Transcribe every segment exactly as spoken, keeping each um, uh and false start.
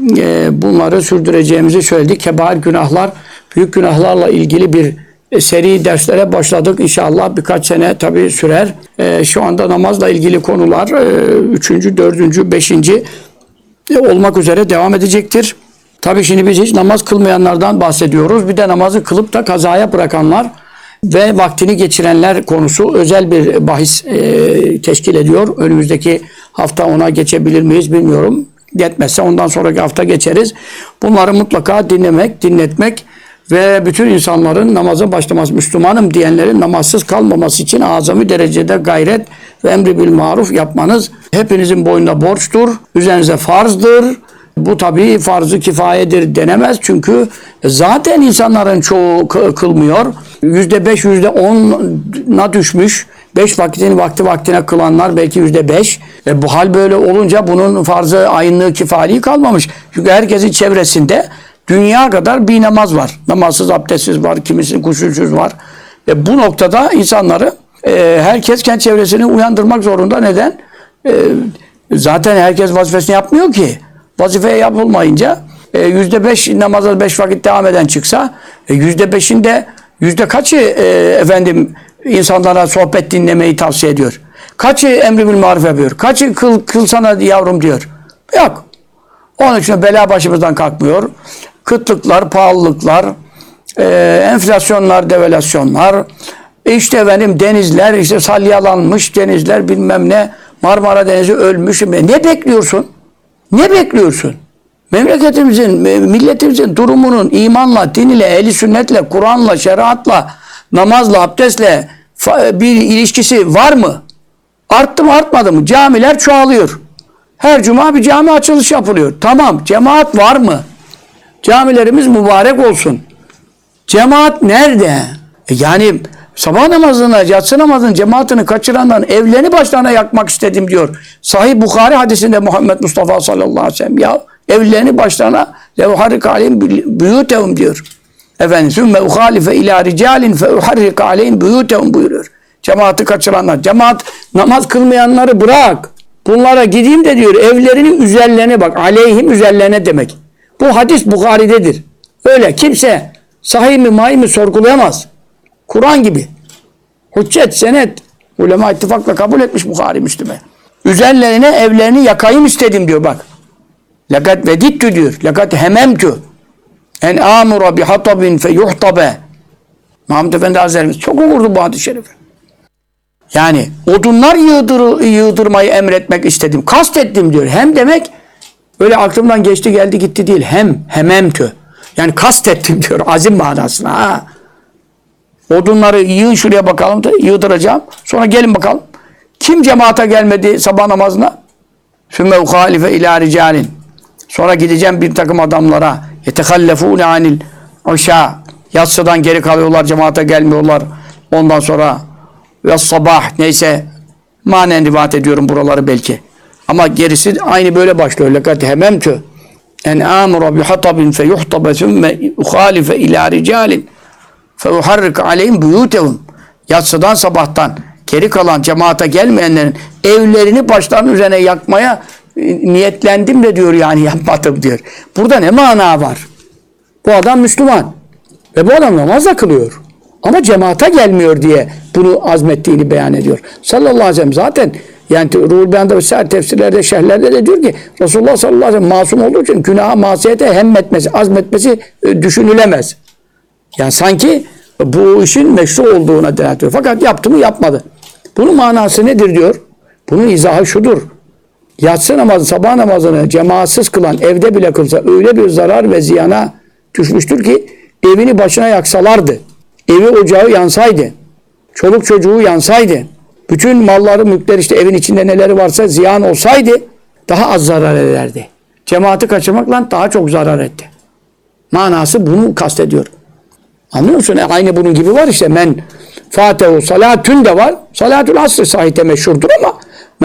e, bunları sürdüreceğimizi söyledik. Kebair günahlar, büyük günahlarla ilgili bir e, seri derslere başladık. İnşallah birkaç sene tabii sürer. E, şu anda namazla ilgili konular e, üçüncü, dördüncü, beşinci e, olmak üzere devam edecektir. Tabii şimdi biz hiç namaz kılmayanlardan bahsediyoruz. Bir de namazı kılıp da kazaya bırakanlar ve vaktini geçirenler konusu özel bir bahis e, teşkil ediyor. Önümüzdeki hafta ona geçebilir miyiz bilmiyorum. Yetmezse ondan sonraki hafta geçeriz. Bunları mutlaka dinlemek, dinletmek ve bütün insanların namaza başlaması, Müslümanım diyenlerin namazsız kalmaması için azami derecede gayret ve emri bil maruf yapmanız hepinizin boynuna borçtur. Üzerinize farzdır. Bu tabii farz-ı kifayedir denemez. Çünkü zaten insanların çoğu kılmıyor. Yüzde beş, yüzde ona düşmüş. Beş vakitin vakti vaktine kılanlar belki yüzde beş. E bu hal böyle olunca bunun farz-ı ayınlığı kifayeliği kalmamış. Çünkü herkesin çevresinde dünya kadar bir namaz var. Namazsız, abdestsiz var, kimisinin gusülsüz var. E bu noktada insanları e, herkes kendi çevresini uyandırmak zorunda. Neden? E, zaten herkes vazifesini yapmıyor ki. Vazifeye yapılmayınca yüzde beş namaza beş vakit devam eden çıksa yüzde beşinde yüzde kaçı e, efendim insanlara sohbet dinlemeyi tavsiye ediyor? Kaçı emri bil maruf yapıyor? Kaçı kıl, kılsana yavrum diyor? Yok. Onun için bela başımızdan kalkmıyor. Kıtlıklar, pahalılıklar, e, enflasyonlar, devalüasyonlar, işte efendim denizler, işte salyalanmış denizler bilmem ne, Marmara Denizi ölmüş. Ne bekliyorsun? Ne bekliyorsun? Memleketimizin, milletimizin durumunun imanla, din ile, ehli sünnetle, Kur'an'la, şeriatla, namazla, abdestle bir ilişkisi var mı? Arttı mı, artmadı mı? Camiler çoğalıyor. Her cuma bir cami açılış yapılıyor. Tamam, cemaat var mı? Camilerimiz mübarek olsun. Cemaat nerede? E yani sabah namazına, yatsı namazının cemaatini kaçırandan evlerini başlarına yakmak istedim diyor. Sahih Bukhari hadisinde Muhammed Mustafa sallallahu aleyhi ve sellem ya evlerini başlarına levharrik aleyhim buyutehum diyor. Efendim sümme uhalife ila ricalin fe uharrik aleyhim buyutehum buyuruyor. Cemaati kaçıranlar. Cemaat namaz kılmayanları bırak. Bunlara gideyim de diyor evlerinin üzerlerine bak. Aleyhim üzerlerine demek. Bu hadis Bukhari'dedir. Öyle kimse sahih mi mahih mi sorgulayamaz. Kur'an gibi. Hüccet, senet. Ulema ittifakla kabul etmiş Bukhari Müslüme. Üzerlerine evlerini yakayım istedim diyor bak. Lekat vedittü diyor. Lekat hememtü. En amura bihatabin fe yuhtabe. Mahmud Efendi Hazretlerimiz çok okurdu bu hadis-i şerifi. Yani odunlar yığdır, yığdırmayı emretmek istedim. Kastettim diyor. Hem demek öyle aklımdan geçti geldi gitti değil. Hem, hememtü. Yani kastettim diyor. Azim manasına. Ha. Odunları yığın şuraya bakalım da yığdıracağım. Sonra gelin bakalım. Kim cemaate gelmedi sabah namazına? Sümme uhalife ila ricalin. Sonra gideceğim bir takım adamlara. Yetehallefûne anil uşâ. Yatsıdan geri kalıyorlar, cemaate gelmiyorlar. Ondan sonra ve sabah neyse manen rivayet ediyorum buraları belki. Ama gerisi aynı böyle başlıyor. Lekad hememtü en amura bihatabin fe yuhtabe sümme uhalife ila ricalin fe uharrik aleyhim buyutehum. Yatsıdan sabahtan geri kalan cemaate gelmeyenlerin evlerini başlarının üzerine yakmaya niyetlendim de diyor yani yapmadım diyor. Burada ne mana var? Bu adam Müslüman. Ve bu adam namaz da kılıyor. Ama cemaate gelmiyor diye bunu azmettiğini beyan ediyor. Sallallahu aleyhi ve sellem zaten yani Ruhul Beyan'da vesaire tefsirlerde, şerhlerde de diyor ki Resulullah sallallahu aleyhi ve sellem masum olduğu için günaha, masiyete hemmetmesi, azmetmesi e, düşünülemez. Yani sanki bu işin meşru olduğuna delalet ediyor. Fakat yaptı mı yapmadı. Bunun manası nedir diyor? Bunun izahı şudur. Yatsı namazı, sabah namazını cemaatsiz kılan evde bile kılsa öyle bir zarar ve ziyana düşmüştür ki evini başına yaksalardı. Evi ocağı yansaydı. Çoluk çocuğu yansaydı. Bütün malları, mülkler işte evin içinde neleri varsa ziyan olsaydı daha az zarar ederdi. Cemaati kaçırmakla daha çok zarar etti. Manası bunu kastediyor. Anlıyor musun? E aynı bunun gibi var işte. Men fatehu salatün de var. Salatül asr sahite meşhurdur ama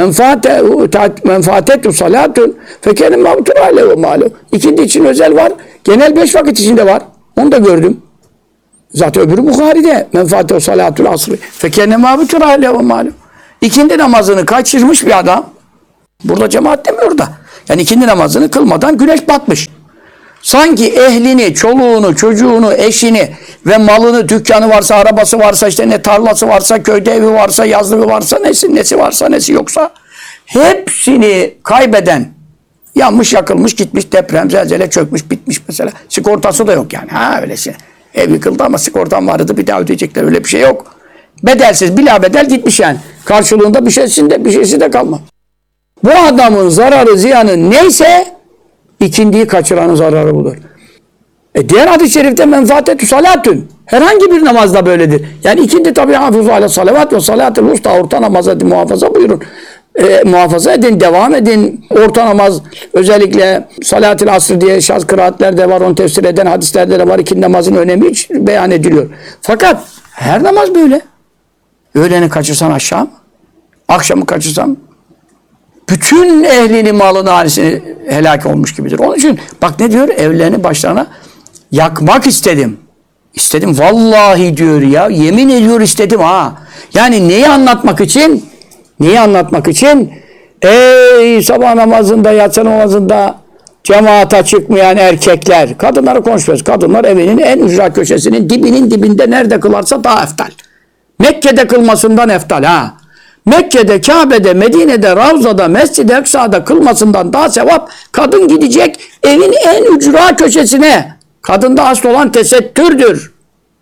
menfaatetu salatün fekene mavtur ale ve malu. İkindi için özel var. Genel beş vakit içinde var. Onu da gördüm. Zaten öbürü Bukhari'de. Menfaatehu salatül asr fekene mavtur ale ve malu. İkindi namazını kaçırmış bir adam. Burada cemaat demiyor da. Yani ikindi namazını kılmadan güneş batmış. Sanki ehlini, çoluğunu, çocuğunu, eşini ve malını, dükkanı varsa, arabası varsa, işte ne tarlası varsa, köyde evi varsa, yazlığı varsa, nesi, nesi varsa, nesi yoksa hepsini kaybeden, yanmış, yakılmış, gitmiş, deprem, zelzele çökmüş, bitmiş mesela. Sigortası da yok yani. Ha öylesi. Ev yıkıldı ama sigortam vardı, bir daha ödeyecekler. Öyle bir şey yok. Bedelsiz, bila bedel gitmiş yani. Karşılığında bir şeysi de, bir şeysi de kalmadı. Bu adamın zararı, ziyanı neyse ikindiyi kaçıranın zararı budur. E diğer hadis-i şerifte menfaatetü salatün. Herhangi bir namazda böyledir. Yani ikindi tabi hafızu ala salavat ve salatül usta, orta namaza muhafaza buyurun. E, muhafaza edin, devam edin. Orta namaz, özellikle salat-ül asr diye şaz kıraatlerde var, onu tefsir eden hadislerde de var. İkindi namazın önemi hiç beyan ediliyor. Fakat her namaz böyle. Öğleni kaçırsan aşağı mı? Akşamı kaçırsan bütün ehlini, malını, ailesini helak olmuş gibidir. Onun için bak ne diyor? Evlerini başlarına yakmak istedim. İstedim. Vallahi diyor ya. Yemin ediyor istedim ha. Yani neyi anlatmak için? Neyi anlatmak için? Ey sabah namazında, yatsı namazında cemaata çıkmayan erkekler. Kadınları konuşuyoruz. Kadınlar evinin en ücra köşesinin dibinin dibinde nerede kılarsa daha eftal. Mekke'de kılmasından eftal ha. Mekke'de, Kabe'de, Medine'de, Ravza'da, Mescid-i Eksa'da kılmasından daha sevap, kadın gidecek evin en ücra köşesine. Kadında asıl olan tesettürdür.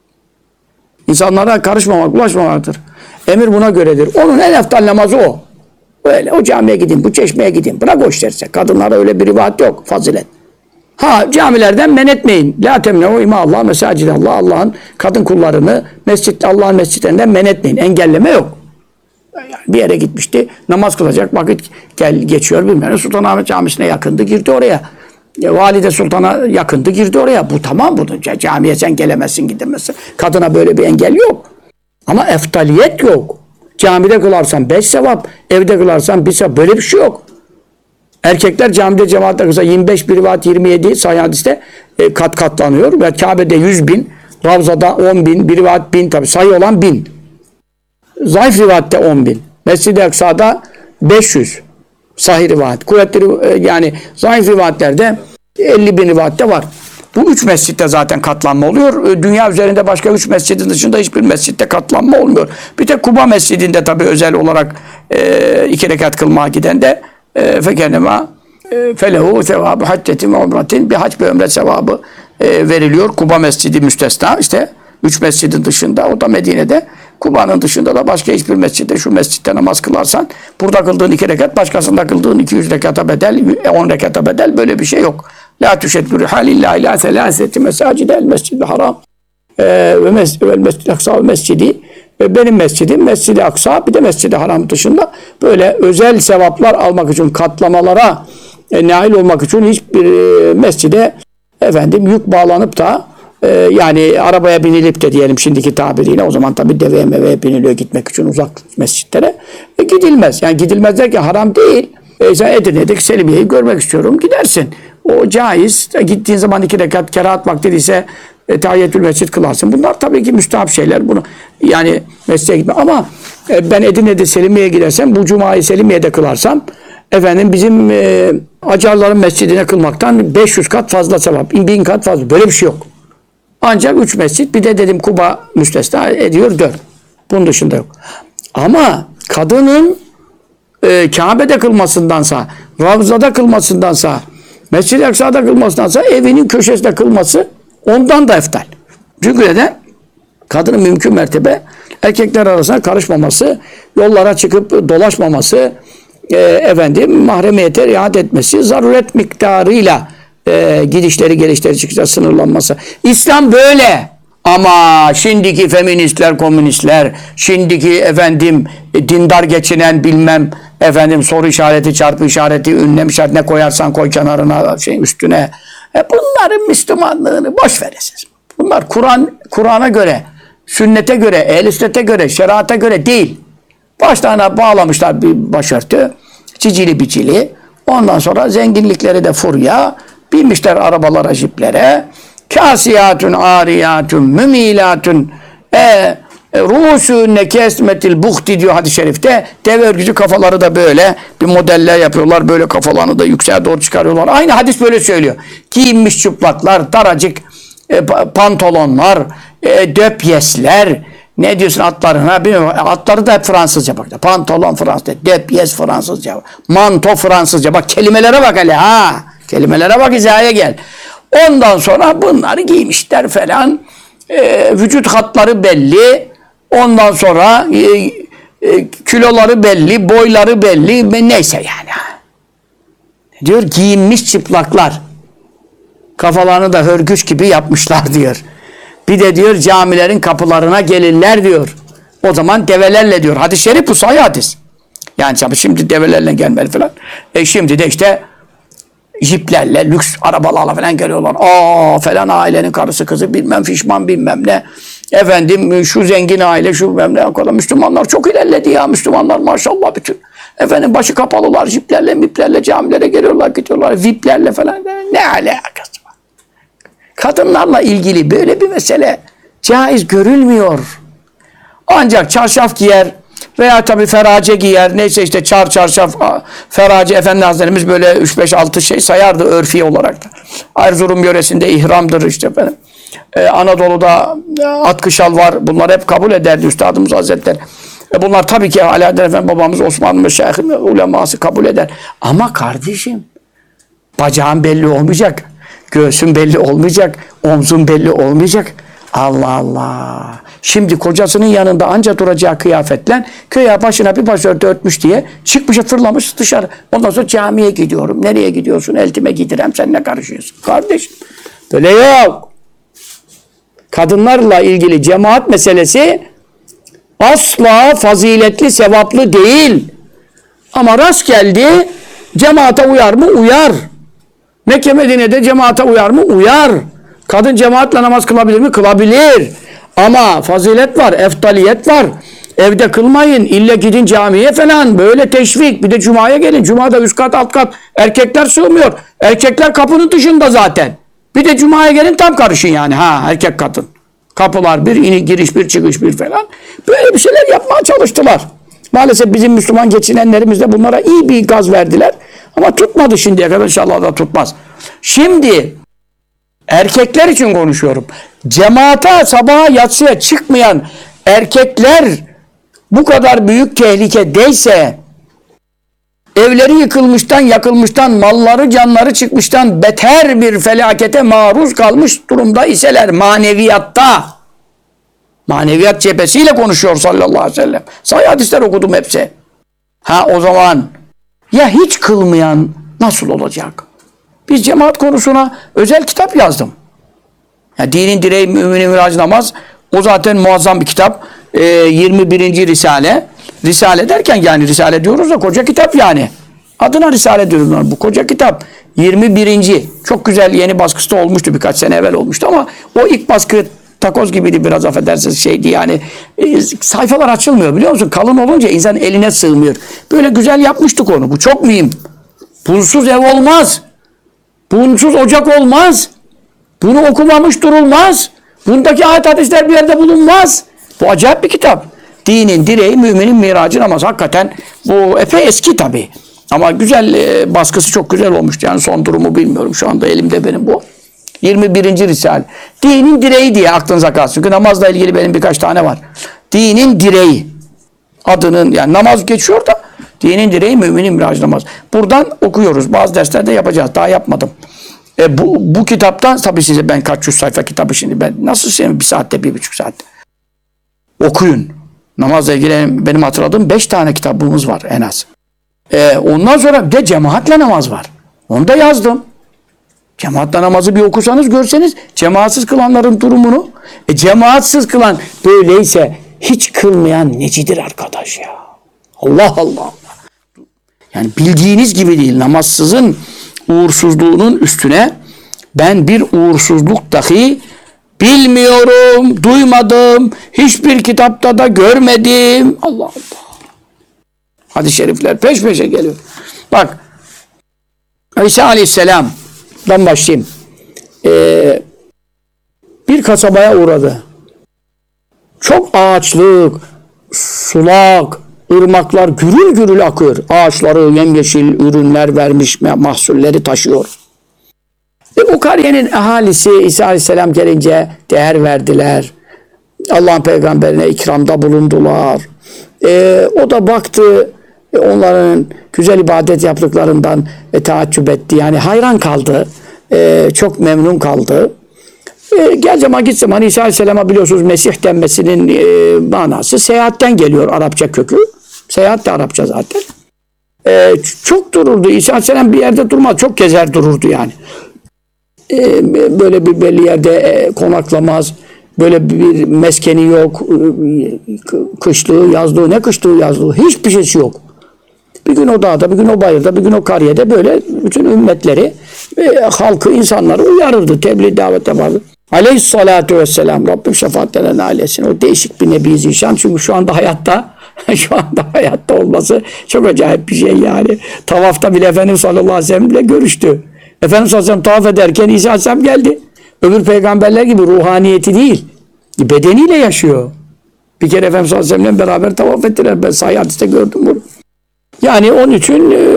İnsanlara karışmamak, bulaşmamaktır. Emir buna göredir. Onun en eftal namazı o. Öyle o camiye gidin, bu çeşmeye gidin. Bırak o işlerse. Kadınlara öyle bir rivayet yok, fazilet. Ha camilerden men etmeyin. La temne'u ima Allah mesacid Allah. Allah'ın kadın kullarını mescid Allah'ın mescitlerinden men etmeyin. Engelleme yok. Yani bir yere gitmişti. Namaz kılacak vakit gel geçiyor bilmem. Sultanahmet Camisi'ne yakındı, girdi oraya. E, Valide Sultan'a yakındı, girdi oraya. Bu tamam bunu. Camiye sen gelemezsin, gidemezsin. Kadına böyle bir engel yok. Ama eftaliyet yok. Camide kılarsan beş sevap, evde kılarsan bir sevap. Böyle bir şey yok. Erkekler camide cemaatle kılsa yirmi beş, bir rivayet yirmi yedi sahih hadiste e, kat katlanıyor. Ve Kabe'de yüz bin, Ravza'da on bin, bir rivayet bin tabi. Sayı olan bin. Zayıf rivayette on bin. Mescid-i Eksa'da beş yüz. Sahih rivayet. Kuvvetli yani zayıf rivayetlerde elli bin rivayette var. Bu üç mescitte zaten katlanma oluyor. Dünya üzerinde başka üç mescidin dışında hiçbir mescitte katlanma olmuyor. Bir tek Kuba mescidinde tabi özel olarak e, iki rekat kılmaya giden de e, fekenema e, felehu sevabı haccetin ve umretin, bir hac ve umre sevabı e, veriliyor. Kuba mescidi müstesna işte. Üç mescidin dışında, o da Medine'de. Kuba'nın dışında da başka hiçbir mescitte, şu mescitte namaz kılarsan burada kıldığın iki rekat, başkasında kıldığın iki yüz rekata bedel, on rekata bedel, böyle bir şey yok. La tüşeddü rihalillahi la selâseti mesacidel mescid-i haram ve mescid-i aksa mescidi ve benim mescidim Mescid-i Aksa, bir de Mescid-i Haram dışında böyle özel sevaplar almak için, katlamalara e, nail olmak için hiçbir e, mescide efendim yük bağlanıp da Ee, yani arabaya binilip de diyelim şimdiki tabiriyle, o zaman tabii deveye meveye biniliyor gitmek için uzak mescitlere. E, gidilmez. Yani gidilmez derken haram değil. E, sen Edirne'deki Selimiye'yi görmek istiyorum, gidersin. O caiz. E, gittiğin zaman iki rekat kerahat vakti ise e, tahiyyetül mescid kılarsın. Bunlar tabii ki müstahap şeyler. Bunu yani mescide gitme. Ama e, ben Edirne'de Selimiye'ye gidersem, bu cumayı Selimiye'de kılarsam efendim bizim e, Acarların mescidine kılmaktan beş yüz kat fazla sevap, bin kat fazla. Böyle bir şey yok. Ancak üç mescit, bir de dedim Kuba müstesna ediyor, dört. Bunun dışında yok. Ama kadının e, Kabe'de kılmasındansa, Ravza'da kılmasındansa, Mescid-i Aksa'da kılmasındansa evinin köşesinde kılması ondan da eftal. Çünkü neden? Kadının mümkün mertebe erkekler arasında karışmaması, yollara çıkıp dolaşmaması, e, efendim mahremiyete riayet etmesi, zaruret miktarıyla E, gidişleri, gelişleri, çıkışları sınırlanması. İslam böyle. Ama şimdiki feministler, komünistler, şimdiki efendim dindar geçinen bilmem efendim soru işareti, çarpı işareti, ünlem işareti, ne koyarsan koy kenarına, şey üstüne. E bunların Müslümanlığını boş veresiz. Bunlar Kur'an Kur'an'a göre, sünnete göre, ehl-i sünnete göre, şeriata göre değil. Başlarına bağlamışlar bir başörtü, cicili bicili. Ondan sonra zenginlikleri de furya. Binmişler arabalara, jiplere. Kasiyatun, ariyatun, mümilatun, e, Ru'sûne kesmetil buhti diyor hadis-i şerifte. Deve örgüsü kafaları da böyle bir modeller yapıyorlar. Böyle kafalarını da yükseğe doğru çıkarıyorlar. Aynı hadis böyle söylüyor. Giyinmiş çıplaklar, daracık e, pantolonlar, e, döpyesler. Ne diyorsun atlarına? Bilmiyorum. Atları da hep Fransızca bak. Pantolon Fransızca, döpyes Fransızca, manto Fransızca. Bak kelimelere bak hele ha. Kelimelere bak, hizaya gel. Ondan sonra bunları giymişler falan. E, vücut hatları belli. Ondan sonra e, e, kiloları belli, boyları belli. Neyse yani. Diyor giyinmiş çıplaklar. Kafalarını da hörgüç gibi yapmışlar diyor. Bir de diyor camilerin kapılarına gelirler diyor. O zaman develerle diyor. Hadis-i şerif bu, sahih hadis. Yani tabii şimdi develerle gelmeli falan. E şimdi de işte jiplerle, lüks arabalarla falan geliyorlar. Aa falan ailenin karısı kızı bilmem fişman bilmem ne. Efendim şu zengin aile şu bilmem ne. O kadar Müslümanlar çok ilerledi ya. Müslümanlar maşallah bütün. Efendim başı kapalılar jiplerle miplerle camilere geliyorlar gidiyorlar. Viplerle falan. Ne alakası var? Kadınlarla ilgili böyle bir mesele caiz görülmüyor. Ancak çarşaf giyer veya tabii ferace giyer. Neyse işte çar çarşaf, ferace Efendi Hazretlerimiz böyle üç beş altı şey sayardı örfi olarak da. Erzurum yöresinde ihramdır işte efendim. Ee, Anadolu'da atkı şal var. Bunlar hep kabul ederdi Üstadımız Hazretleri. E bunlar tabii ki Alaaddin Efendi babamız, Osmanlı Meşayih'in uleması kabul eder. Ama kardeşim bacağın belli olmayacak. Göğsün belli olmayacak. Omzun belli olmayacak. Allah Allah. Şimdi kocasının yanında anca duracağı kıyafetle köye başına bir başörtü örtmüş diye çıkmış fırlamış dışarı. Ondan sonra camiye gidiyorum. Nereye gidiyorsun? Eltime gidirem. Sen ne karışıyorsun? Kardeşim böyle yok. Kadınlarla ilgili cemaat meselesi asla faziletli, sevaplı değil. Ama rast geldi, cemaate uyar mı? Uyar. Mekke Medine'de cemaate uyar mı? Uyar. Kadın cemaatle namaz kılabilir mi? Kılabilir. Ama fazilet var, eftaliyet var. Evde kılmayın, ille gidin camiye falan. Böyle teşvik. Bir de cumaya gelin. Cumada üst kat, alt kat. Erkekler sığmıyor. Erkekler kapının dışında zaten. Bir de cumaya gelin tam karışın yani. Ha, erkek kadın. Kapılar bir, ini, giriş bir, çıkış bir falan. Böyle bir şeyler yapmaya çalıştılar. Maalesef bizim Müslüman geçinenlerimiz de bunlara iyi bir gaz verdiler. Ama tutmadı şimdiye kadar, inşallah da tutmaz. Şimdi erkekler için konuşuyorum. Cemaate sabaha yatsıya çıkmayan erkekler bu kadar büyük tehlikedeyse, evleri yıkılmıştan, yakılmıştan, malları, canları çıkmıştan beter bir felakete maruz kalmış durumda iseler maneviyatta, maneviyat cephesiyle konuşuyor sallallahu aleyhi ve sellem. Sahih hadisler okudum hepsi. Ha o zaman ya hiç kılmayan nasıl olacak? Biz cemaat konusuna özel kitap yazdım. Ya, dinin direği müminin miracı namaz. O zaten muazzam bir kitap. Ee, yirmi birinci Risale. Risale derken yani Risale diyoruz da koca kitap yani. Adına Risale diyoruz. Bu koca kitap. yirmi birinci Çok güzel yeni baskısı da olmuştu. Birkaç sene evvel olmuştu ama o ilk baskı takoz gibiydi biraz, affedersiniz şeydi yani. E, sayfalar açılmıyor biliyor musun? Kalın olunca insan eline sığmıyor. Böyle güzel yapmıştık onu. Bu çok mühim. Bunsuz ev olmaz. Bunsuz ocak olmaz. Bunu okumamış durulmaz. Bundaki ayet hadisler bir yerde bulunmaz. Bu acayip bir kitap. Dinin direği, müminin miracı namaz. Hakikaten bu epey eski tabii. Ama güzel, e, baskısı çok güzel olmuştu. Yani son durumu bilmiyorum. Şu anda elimde benim bu. yirmi birinci Risale. Dinin direği diye aklınıza kalsın. Çünkü namazla ilgili benim birkaç tane var. Dinin direği. Adının yani namaz geçiyor da dinin direği müminin miracı namaz. Buradan okuyoruz. Bazı derslerde yapacağız. Daha yapmadım. E bu, bu kitaptan tabii size ben kaç yüz sayfa kitabı şimdi ben nasıl seveyim bir saatte bir buçuk saatte. Okuyun. Namazla ilgili benim hatırladığım beş tane kitabımız var en az. E, ondan sonra bir de cemaatle namaz var. Onu da yazdım. Cemaatle namazı bir okusanız görseniz cemaatsiz kılanların durumunu. E, cemaatsiz kılan böyleyse hiç kılmayan necidir arkadaş ya. Allah Allah. Yani bildiğiniz gibi değil. Namazsızın uğursuzluğunun üstüne ben bir uğursuzluk dahi bilmiyorum, duymadım, hiçbir kitapta da görmedim. Allah Allah. Hadis-i şerifler peş peşe geliyor. Bak, İsa Aleyhisselam'dan başlayayım. Ee, bir kasabaya uğradı. Çok ağaçlık, sulak, ırmaklar gürül gürül akıyor. Ağaçları yemyeşil ürünler vermiş, mahsulleri taşıyor. E, o kariyenin ahalisi İsa Aleyhisselam gelince değer verdiler. Allah'ın peygamberine ikramda bulundular. E, o da baktı, e, onların güzel ibadet yaptıklarından e, taaccüp etti. Yani hayran kaldı. E, çok memnun kaldı. E, gel zaman git zaman İsa Aleyhisselam'a biliyorsunuz Mesih denmesinin e, manası seyahatten geliyor, Arapça kökü. Seyahat de Arapça zaten. E, çok dururdu. İsa Aleyhisselam bir yerde durmaz. Çok gezer dururdu yani. E, böyle bir belli yerde e, konaklamaz. Böyle bir meskeni yok. Kışlığı, yazlığı, ne kışlığı, yazlığı. Hiçbir şeysi yok. Bir gün o dağda, bir gün o bayırda, bir gün o kariyede böyle bütün ümmetleri, e, halkı, insanları uyarırdı. Tebliğ, davet yapardı. Aleyhissalatu vesselam. Rabbim şefaatlerine ailesin. O değişik bir Nebi Zişan. Çünkü şu anda hayatta, şu anda hayatta olması çok acayip bir şey yani. Tavafta bile Efendimiz sallallahu aleyhi ve sellem ile görüştü. Efendimiz sallallahu aleyhi ve sellem tavaf ederken İsa aleyhisselam geldi. Öbür peygamberler gibi ruhaniyeti değil, bedeniyle yaşıyor. Bir kere Efendimiz sallallahu aleyhi ve sellem'le beraber tavaf ettiler. Ben sahih hadiste gördüm bunu. Yani onun için e,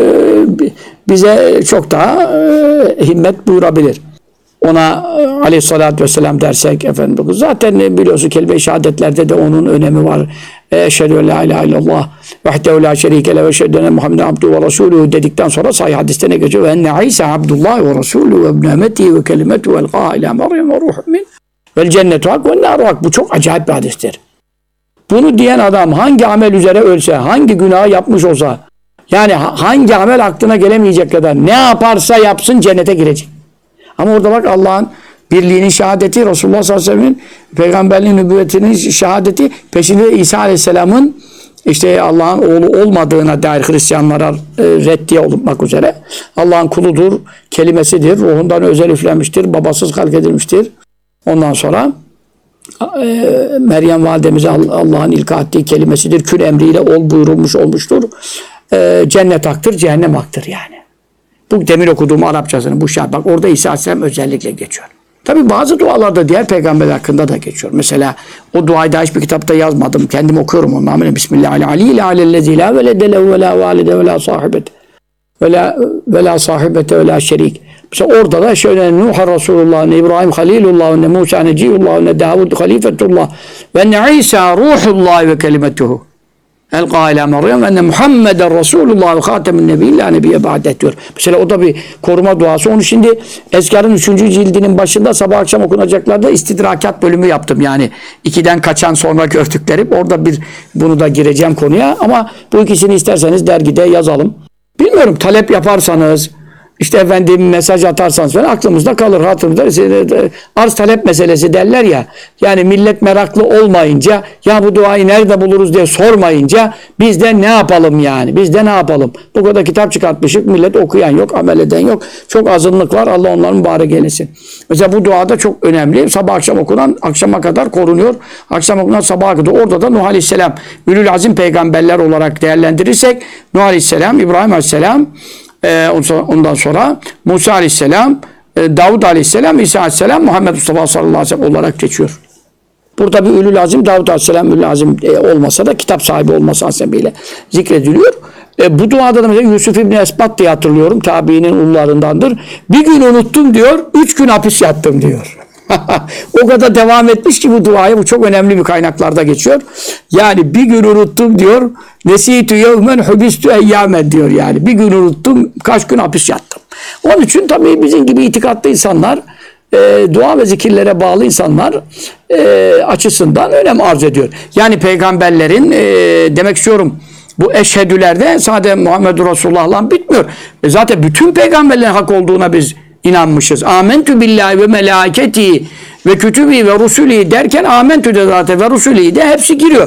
bize çok daha e, himmet buyurabilir. Ona e, aleyhissalatü vesselam dersek efendim, zaten e, biliyorsun kelime-i şehadetlerde de onun önemi var. Eşhedü en la ilahe illallah vahdehu la şerike le ve eşhedü enne Muhammeden abduhu ve resuluhu dedikten sonra sahih hadiste ne geçiyor? Ve enne İsa abdullah ve resuluhu ve ibnemeti ve kelimetu vel qaha ila Meryem ve ruhun min vel cennetu hak ve nâru hak. Bu çok acayip bir hadistir. Bunu diyen adam hangi amel üzere ölse, hangi günahı yapmış olsa, yani hangi amel aklına gelemeyecek kadar ne yaparsa yapsın cennete girecek. Ama orada bak Allah'ın birliğinin şehadeti, Resulullah sallallahu aleyhi ve sellem'in peygamberliğin nübüvvetinin şehadeti, peşinde İsa aleyhisselamın işte Allah'ın oğlu olmadığına dair Hristiyanlara e, reddiye olmak üzere Allah'ın kuludur, kelimesidir, ruhundan özel üflenmiştir, babasız halk edilmiştir. Ondan sonra e, Meryem validemize Allah'ın ilka ettiği kelimesidir, kül emriyle ol buyurulmuş olmuştur. E, cennet haktır, cehennem haktır yani. Bu demin okuduğum Arapçasının bu şart. Bak orada İsa aleyhisselam özellikle geçiyor. Tabi bazı dualarda diğer peygamberler hakkında da geçiyor. Mesela o duayı da hiçbir kitapta yazmadım. Kendim okuyorum onu. Amin. Bismillahirrahmanirrahim. Alellezî lâ velede lehu ve lâ valide ve lâ sahibet ve lâ ve lâ sahibete ve lâ şerik. Mesela orada da şöyle Nuh Resulullah, İbrahim Halilullah, ne Musa Neciyullah, ne Davud Halifetullah ve ne İsa Ruhullah ve kelimetuhu. El-Qâ ilâ Meryem ve enne Muhammeden Resulullah ve Khâtemin Nebiyyin lâ nebiyye ba'de diyor. Mesela o da bir koruma duası. Onu şimdi Ezkar'ın üçüncü cildinin başında sabah akşam okunacaklarda istidrakat bölümü yaptım. Yani ikiden kaçan sonra gördüklerim. Orada bir bunu da gireceğim konuya. Ama bu ikisini isterseniz dergide yazalım. Bilmiyorum, talep yaparsanız, İşte efendim mesaj atarsanız falan aklımızda kalır, hatırımızda. Arz talep meselesi derler ya. Yani millet meraklı olmayınca, ya bu duayı nerede buluruz diye sormayınca biz de ne yapalım yani? Biz de ne yapalım? Bu kadar kitap çıkartmışık, millet okuyan yok, amel eden yok. Çok azınlık var. Allah onların mübarek eylesin. Mesela bu dua da çok önemli. Sabah akşam okunan akşama kadar korunuyor. Akşam okunan sabaha kadar. Orada da Nuh Aleyhisselam, Ülül Azim peygamberler olarak değerlendirirsek Nuh Aleyhisselam, İbrahim Aleyhisselam, Ee, ondan sonra Musa Aleyhisselam, e, Davud Aleyhisselam, İsa Aleyhisselam, Muhammed Mustafa sallallahu aleyhi ve sellem olarak geçiyor. Burada bir Ülül Azim, Davud Aleyhisselam Ülül Azim e, olmasa da kitap sahibi olması hasebiyle zikrediliyor. E, bu duada da mesela Yusuf İbni Esbat diye hatırlıyorum. Tabiinin ullarındandır. Bir gün unuttum diyor, üç gün hapis yattım diyor. O kadar devam etmiş ki bu duaya, bu çok önemli bir kaynaklarda geçiyor. Yani bir gün unuttum diyor, nesîtü yevmen hubistü eyyâmen diyor yani. Bir gün unuttum, kaç gün hapis yattım. Onun için tabii bizim gibi itikatlı insanlar, e, dua ve zikirlere bağlı insanlar e, açısından önem arz ediyor. Yani peygamberlerin, e, demek istiyorum, bu eşhedülerde sadece Muhammedur Resulullah'la bitmiyor. E, zaten bütün peygamberlerin hak olduğuna biz inanmışız. Âmentü billahi ve melâketi ve kütübi ve rusulî derken âmentü de zaten ve rusulî de hepsi giriyor.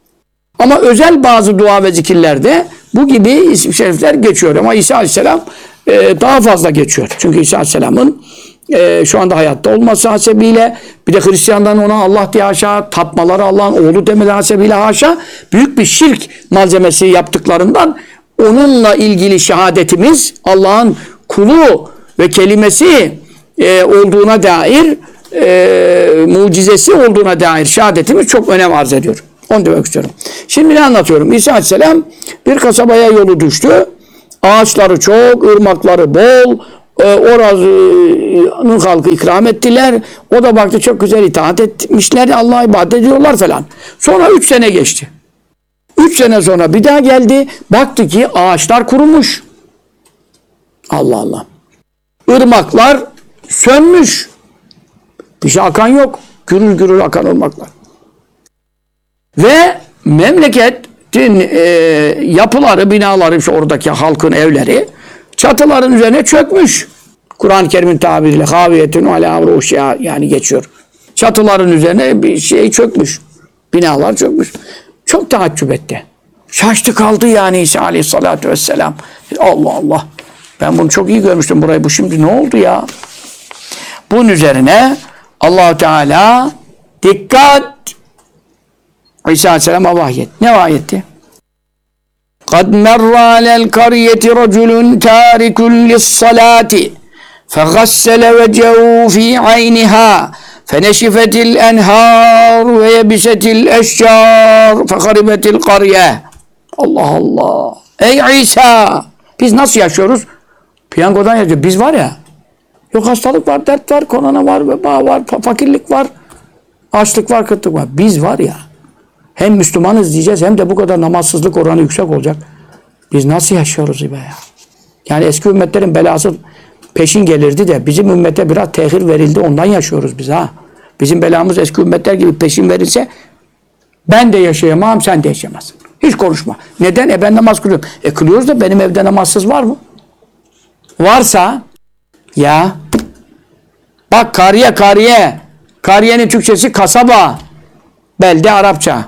Ama özel bazı dua ve zikirlerde bu gibi isim şerifler geçiyor. Ama İsa Aleyhisselam e, daha fazla geçiyor. Çünkü İsa Aleyhisselam'ın e, şu anda hayatta olması hasebiyle, bir de Hristiyanların ona Allah diye haşa, tapmaları Allah'ın oğlu demeleri hasebiyle haşa, büyük bir şirk malzemesi yaptıklarından onunla ilgili şehadetimiz Allah'ın kulu ve kelimesi e, olduğuna dair e, mucizesi olduğuna dair şehadetimiz çok önem arz ediyor. Onu demek istiyorum. Şimdi ne anlatıyorum? İsa Aleyhisselam bir kasabaya yolu düştü. Ağaçları çok, ırmakları bol. E, oranın halkı ikram ettiler. O da baktı çok güzel itaat etmişler. Allah'a ibadet ediyorlar falan. Sonra üç sene geçti. Üç sene sonra bir daha geldi. Baktı ki ağaçlar kurumuş. Allah Allah. Irmaklar sönmüş. Bir şey akan yok. Gürül gürül akan ırmaklar. Ve memleketin e, yapıları, binaları, işte oradaki halkın evleri çatıların üzerine çökmüş. Kur'an-ı Kerim'in tabiriyle haviyetun ala ruhşiha yani geçiyor. Çatıların üzerine bir şey çökmüş. Binalar çökmüş. Çok taaccüp etti. Şaştı kaldı yani İsa Aleyhisselatü Vesselam. Allah Allah. Ben bunu çok iyi görmüştüm burayı. Bu şimdi ne oldu ya? Bunun üzerine Allah-u Teala dikkat İsa Aleyhisselam'a vahyet. Ne vahyetti? قَدْ مَرَّ عَلَى الْقَرْيَةِ رَجُلٌ تَارِكٌ لِلصَّلَاةِ فَغَسَّلَ وَجْهَهُ فِي عَيْنِهَا فَنَشِفَتِ الْاَنْهَارُ وَيَبِسَتِ الْاَشْجَارُ فَخَرِبَتِ الْقَرْيَةِ Allah Allah! Ey İsa! Biz nasıl yaşıyoruz? Piyangodan yazıyor. Biz var ya, yok hastalık var, dert var, korona var, veba var, fakirlik var, açlık var, kıtlık var. Biz var ya, hem Müslümanız diyeceğiz hem de bu kadar namazsızlık oranı yüksek olacak. Biz nasıl yaşıyoruz be ya? Yani eski ümmetlerin belası peşin gelirdi de bizim ümmete biraz tehir verildi. Ondan yaşıyoruz biz ha. Bizim belamız eski ümmetler gibi peşin verilse ben de yaşayamam, sen de yaşayamazsın. Hiç konuşma. Neden? E ben namaz kılıyorum. E kılıyoruz da benim evde namazsız var mı? Varsa ya bak kariye kariye. Kariyenin Türkçesi kasaba. Belde Arapça.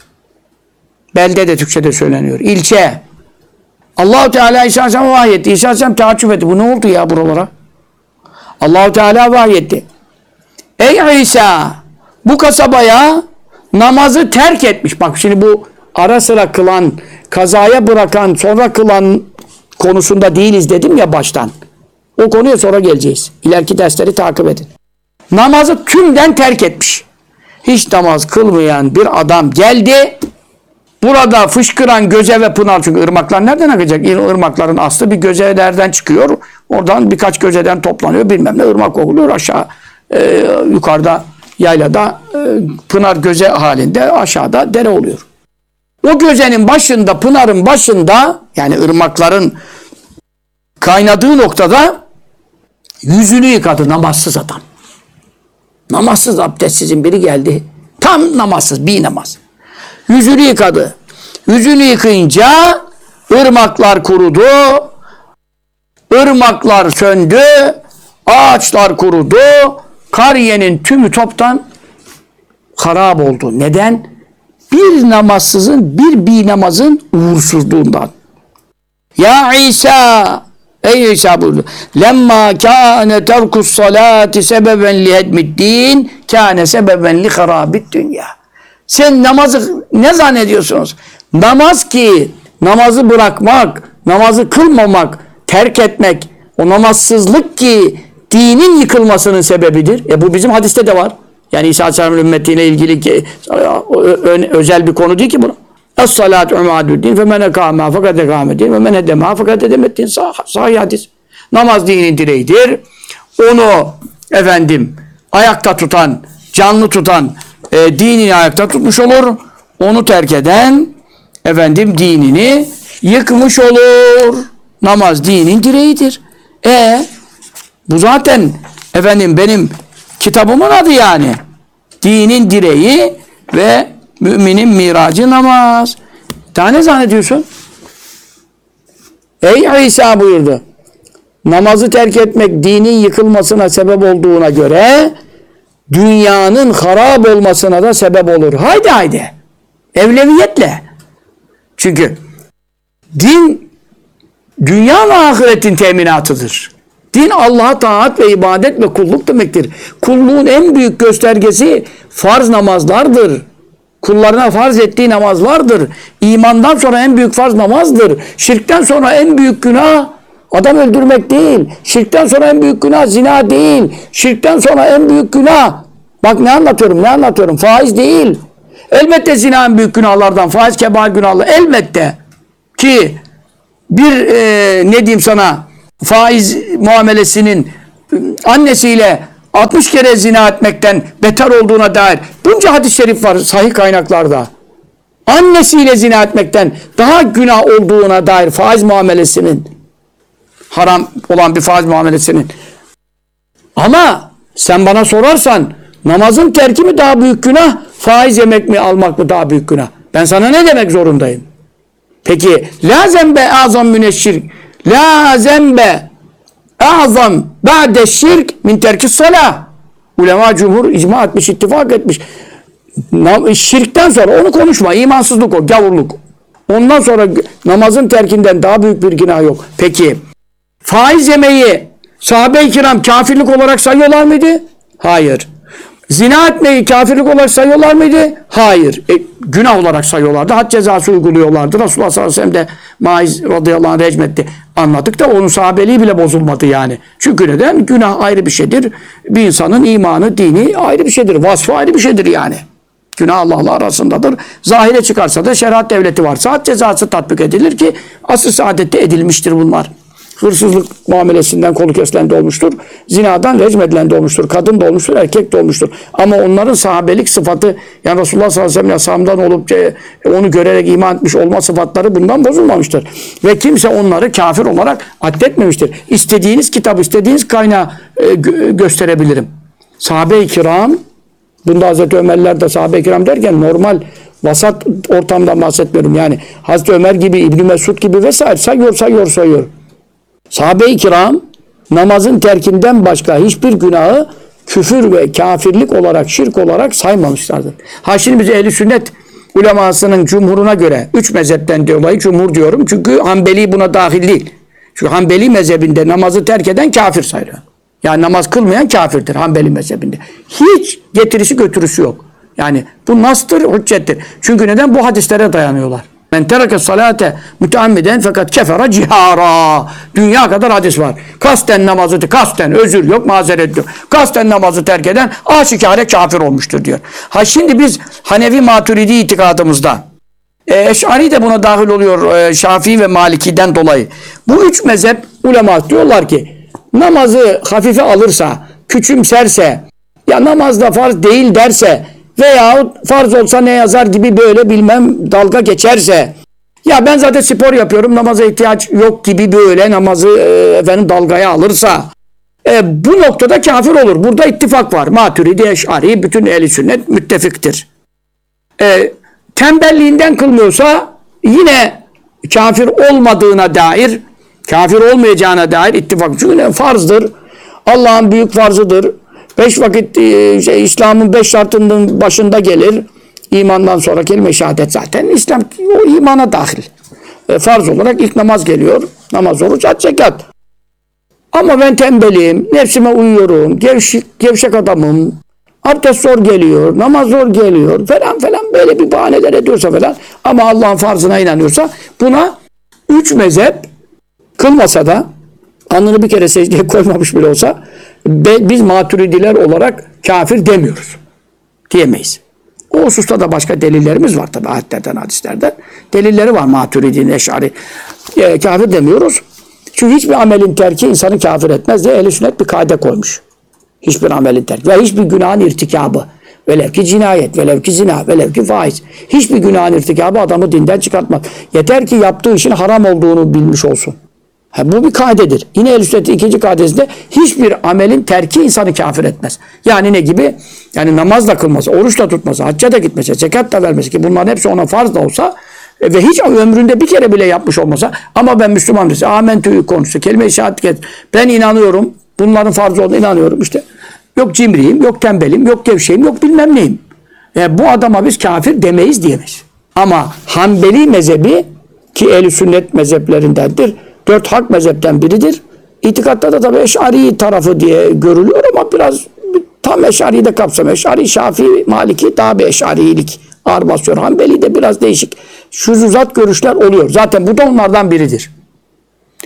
Belde de Türkçe'de söyleniyor. İlçe. Allah-u Teala İsa Aleyhisselam'a vahyetti. İsa Aleyhisselam taaccüp etti. Bu ne oldu ya buralara? Allah-u Teala vahyetti. Ey İsa! Bu kasabaya namazı terk etmiş. Bak şimdi bu ara sıra kılan, kazaya bırakan, sonra kılan konusunda değiliz dedim ya baştan. O konuya sonra geleceğiz. İleriki dersleri takip edin. Namazı tümden terk etmiş. Hiç namaz kılmayan bir adam geldi. Burada fışkıran göze ve pınar, çünkü ırmaklar nereden akacak? Irmakların aslı bir gözelerden çıkıyor. Oradan birkaç gözeden toplanıyor. Bilmem ne ırmak oluyor aşağı. E, yukarıda yaylada e, pınar göze halinde, aşağıda dere oluyor. O gözenin başında, pınarın başında, yani ırmakların kaynadığı noktada yüzünü yıkadı namazsız adam. Namazsız, abdestsizin biri geldi. Tam namazsız, bir namaz. Yüzünü yıkadı. Yüzünü yıkayınca ırmaklar kurudu. Irmaklar söndü. Ağaçlar kurudu. Kariyenin tümü toptan harap oldu. Neden? Bir namazsızın, bir bir namazın uğursuzluğundan. Ya İsa! Ey İsa buyurdu. Lemma kâne terkus salâti sebeben lihedmiddin kâne sebeben li harabid dünya. Sen namazı ne zannediyorsunuz? Namaz ki, namazı bırakmak, namazı kılmamak, terk etmek, o namazsızlık ki dinin yıkılmasının sebebidir. E bu bizim hadiste de var. Yani İsa Aleyhisselam'ın ümmetiyle ilgili ki, özel bir konu değil ki bu. Es-salatu umadüddin fe men ekâmâ fakat ekâmeddin ve men edemâ fakat edemeddin. Sahih hadis. Namaz dinin direğidir. Onu efendim ayakta tutan, canlı tutan e, dinini ayakta tutmuş olur. Onu terk eden efendim dinini yıkmış olur. Namaz dinin direğidir. E bu zaten efendim benim kitabımın adı yani. Dinin direği ve müminin miracı namaz. Daha ne zannediyorsun? Ey İsa buyurdu. Namazı terk etmek dinin yıkılmasına sebep olduğuna göre dünyanın harap olmasına da sebep olur. Haydi haydi. Evleviyetle. Çünkü din dünya ve ahiretin teminatıdır. Din Allah'a taat ve ibadet ve kulluk demektir. Kulluğun en büyük göstergesi farz namazlardır. Kullarına farz ettiği namazlardır. İmandan sonra en büyük farz namazdır. Şirkten sonra en büyük günah Adam öldürmek değil. Şirkten sonra en büyük günah zina değil. Şirkten sonra en büyük günah. Bak ne anlatıyorum, ne anlatıyorum. Faiz değil. Elbette zina en büyük günahlardan. Faiz kebair günahlar. Elbette. Ki bir e, ne diyeyim sana faiz muamelesinin annesiyle altmış kere zina etmekten beter olduğuna dair bunca hadis-i şerif var sahih kaynaklarda. Annesiyle zina etmekten daha günah olduğuna dair faiz muamelesinin, haram olan bir faiz muamelesinin. Ama sen bana sorarsan namazın terki mi daha büyük günah, faiz yemek mi almak mı daha büyük günah? Ben sana ne demek zorundayım? Peki la zembe azam müneşşirk, la zembe azam ba'de şirk min terkis salah. Ulema cumhur icma etmiş, ittifak etmiş. Şirkten sonra onu konuşma. İmansızlık o, gavurluk. Ondan sonra namazın terkinden daha büyük bir günah yok. Peki faiz yemeyi sahabe-i kiram kafirlik olarak sayıyorlar mıydı? Hayır. Zina etmeyi kafirlik olarak sayıyorlar mıydı? Hayır. E, günah olarak sayıyorlardı. Had cezası uyguluyorlardı. Resulullah sallallahu aleyhi ve sellem de Maiz radıyallahu anh recmetti. Anladık da onun sahabeliği bile bozulmadı yani. Çünkü neden? Günah ayrı bir şeydir. Bir insanın imanı, dini ayrı bir şeydir. Vasfı ayrı bir şeydir yani. Günah Allah'la arasındadır. Zahire çıkarsa da şeriat devleti varsa had cezası tatbik edilir ki asıl saadette edilmiştir bunlar. Hırsızlık muamelesinden kolu kesilen de olmuştur. Zinadan recm edilen de olmuştur. Kadın da olmuştur, erkek de olmuştur. Ama onların sahabelik sıfatı, yani Resulullah sallallahu aleyhi ve sellem ashabından olup onu görerek iman etmiş olma sıfatları bundan bozulmamıştır. Ve kimse onları kafir olarak addetmemiştir. İstediğiniz kitabı, istediğiniz kaynağı e, gö- gösterebilirim. Sahabe-i kiram, bunda Hazreti Ömerler de sahabe-i kiram derken normal vasat ortamdan bahsetmiyorum. Yani Hazreti Ömer gibi, İbn-i Mesud gibi vesaire sayıyor, sayıyor, sayıyor. Sahabe-i kiram namazın terkinden başka hiçbir günahı küfür ve kafirlik olarak, şirk olarak saymamışlardır. Ha şimdi biz ehl-i sünnet ulemasının cumhuruna göre üç mezhepten dolayı cumhur diyorum. Çünkü Hanbeli buna dahil değil. Çünkü Hanbeli mezhebinde namazı terk eden kafir sayılır. Yani namaz kılmayan kafirdir Hanbeli mezhebinde. Hiç getirisi götürüsü yok. Yani bu nastır, hüccettir. Çünkü neden? Bu hadislere dayanıyorlar. Men tereke salate müteammiden fakat kefere cihara. Dünya kadar hadis var. Kasten namazı, kasten özür yok, mazeret yok. Kasten namazı terk eden aşikare kafir olmuştur diyor. Ha şimdi biz Hanefi Maturidi itikadımızda e, Eş'ari de buna dahil oluyor e, Şafii ve Maliki'den dolayı. Bu üç mezhep ulema diyorlar ki namazı hafife alırsa, küçümserse, ya namazda farz değil derse veyahut farz olsa ne yazar gibi böyle bilmem dalga geçerse, ya ben zaten spor yapıyorum namaza ihtiyaç yok gibi böyle namazı e, efendim dalgaya alırsa e, bu noktada kafir olur. Burada ittifak var. Maturidi, Eş'ari, bütün ehl-i sünnet müttefiktir. E, tembelliğinden kılmıyorsa yine kafir olmadığına dair, kafir olmayacağına dair ittifak. Çünkü farzdır. Allah'ın büyük farzıdır. Beş vakit e, şey, İslam'ın beş şartının başında gelir. İmandan sonra kelime-i şehadet zaten İslam o imana dahil. E, farz olarak ilk namaz geliyor. Namaz, oruç, hac, zekat. Ama ben tembelim, nefsime uyuyorum, gevşek, gevşek adamım, abdest zor geliyor, namaz zor geliyor falan falan böyle bir bahaneler ediyorsa falan ama Allah'ın farzına inanıyorsa buna üç mezhep kılmasa da alnını bir kere secdeye koymamış bile olsa biz maturidiler olarak kafir demiyoruz. Diyemeyiz. O hususta da başka delillerimiz var tabi ayetlerden, hadislerden. Delilleri var Maturidin, Eş'ari. E, kafir demiyoruz. Çünkü hiçbir amelin terki insanı kafir etmez diye ehl-i sünnet bir kaide koymuş. Hiçbir amelin terki ve hiçbir günahın irtikabı. Velev ki cinayet, velev ki zina, velev ki faiz. Hiçbir günahın irtikabı adamı dinden çıkartmaz. Yeter ki yaptığı işin haram olduğunu bilmiş olsun. Ha, bu bir kaidedir. Yine ehl-i sünnetin ikinci kaidesinde hiçbir amelin terki insanı kafir etmez. Yani ne gibi? Yani namaz da kılması, oruç da tutması, hacca da gitmesi, zekat da vermesi ki bunların hepsi ona farz da olsa e, ve hiç ömründe bir kere bile yapmış olmasa ama ben Müslüman dese, amentü'yü konusu, kelime-i şehadet, ben inanıyorum, bunların farz olduğuna inanıyorum işte. Yok cimriyim, yok tembelim, yok gevşeyim, yok bilmem neyim. E, bu adama biz kafir demeyiz diyemeyiz. Ama Hanbeli mezhebi ki ehl-i sünnet mezheplerindendir. Dört hak mezhepten biridir. İtikatta da tabii Eş'ari tarafı diye görülüyor ama biraz tam Eş'ari'yi de kapsamıyor. Eş'ari, Şafii, Maliki daha bir Eş'arilik ağır basıyor. Hanbeli de biraz değişik şuzuzat görüşler oluyor. Zaten bu da onlardan biridir.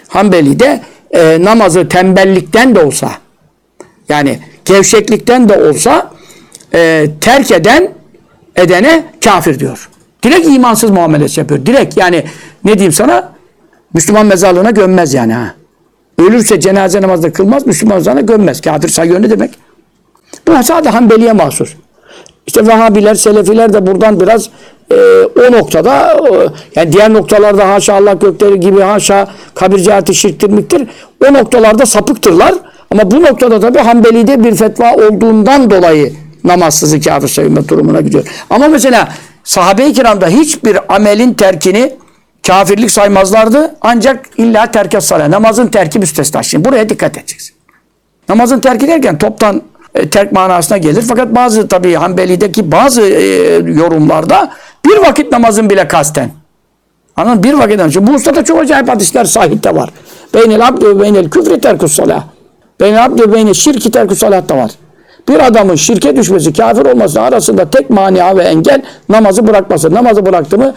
Hanbeli'de e, namazı tembellikten de olsa, yani gevşeklikten de olsa e, terk eden edene kafir diyor. Direkt imansız muamelesi yapıyor. Direkt yani ne diyeyim sana? Müslüman mezarlığına gömmez yani ha. Ölürse cenaze namazda kılmaz, Müslüman mezarlığına gömmez. Kafir sayıyor ne demek? Bu sadece Hanbeli'ye mahsus. İşte Vehhabiler, Selefiler de buradan biraz e, o noktada e, yani diğer noktalarda haşa Allah gökleri gibi haşa kabir cihati şirktir miktir. O noktalarda sapıktırlar. Ama bu noktada tabii Hanbeli'de bir fetva olduğundan dolayı namazsızı kafir sayılma durumuna gidiyor. Ama mesela sahabe-i kiramda hiçbir amelin terkini kafirlik saymazlardı. Ancak illa terk-i salah. Namazın terki müstesna. Şimdi buraya dikkat edeceksin. Namazın terki derken toptan e, terk manasına gelir. Fakat bazı tabii Hanbeli'deki bazı e, yorumlarda bir vakit namazın bile kasten. Anladın? Bir vakit namazın. Bu ustada çok acayip hadisler sahipte var. Beynel abdü ve beynel küfri terkus salah. Beynel abdü ve beynel şirki terkus salah da var. Bir adamın şirke düşmesi, kafir olması arasında tek mania ve engel namazı bırakması. Namazı bıraktı mı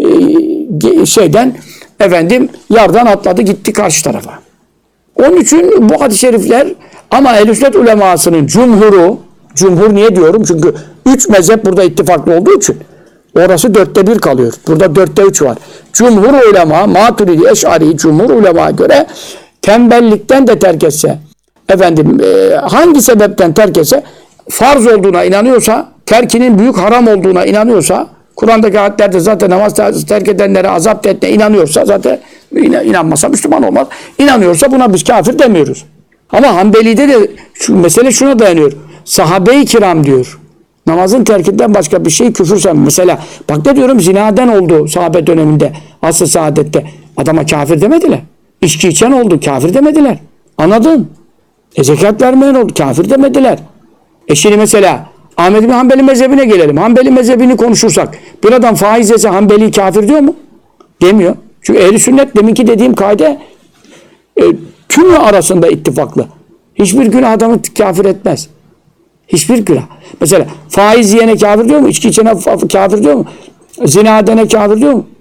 e, şeyden efendim yardan atladı gitti karşı tarafa. Onun için bu hadis-i şerifler ama ehl-i sünnet ulemasının cumhuru, cumhur niye diyorum? Çünkü üç mezhep burada ittifaklı olduğu için orası dörtte bir kalıyor. Burada dörtte üç var. Cumhur ulema, Maturidi, Eş'ari, cumhur ulemaya göre tembellikten de terk etse, efendim e, hangi sebepten terk etse, farz olduğuna inanıyorsa, terkinin büyük haram olduğuna inanıyorsa, Kur'an'daki ayetlerde zaten namaz terk edenlere azap ettiğine inanıyorsa, zaten inanmasa Müslüman olmaz. İnanıyorsa buna biz kafir demiyoruz. Ama Hanbeli'de de şu mesele şuna dayanıyor. Sahabe-i kiram diyor. Namazın terkinden başka bir şey küfürsen. Mesela bak ne diyorum, zinaden oldu sahabe döneminde, asr-ı saadette. Adama kafir demediler. İçki içen oldu, kafir demediler. Anladın? E zekat vermeyen oldu, kafir demediler. E şimdi mesela Ahmed bin Hanbeli mezhebine gelelim. Hanbeli mezhebini konuşursak bir adam faiz yese Hanbeli kafir diyor mu? Demiyor. Çünkü ehl-i sünnet deminki dediğim kaide e, tümü arasında ittifaklı. Hiçbir günah adamı kafir etmez. Hiçbir günah. Mesela faiz yiyene kafir diyor mu? İçki içene kafir diyor mu? Zina edene kafir diyor mu?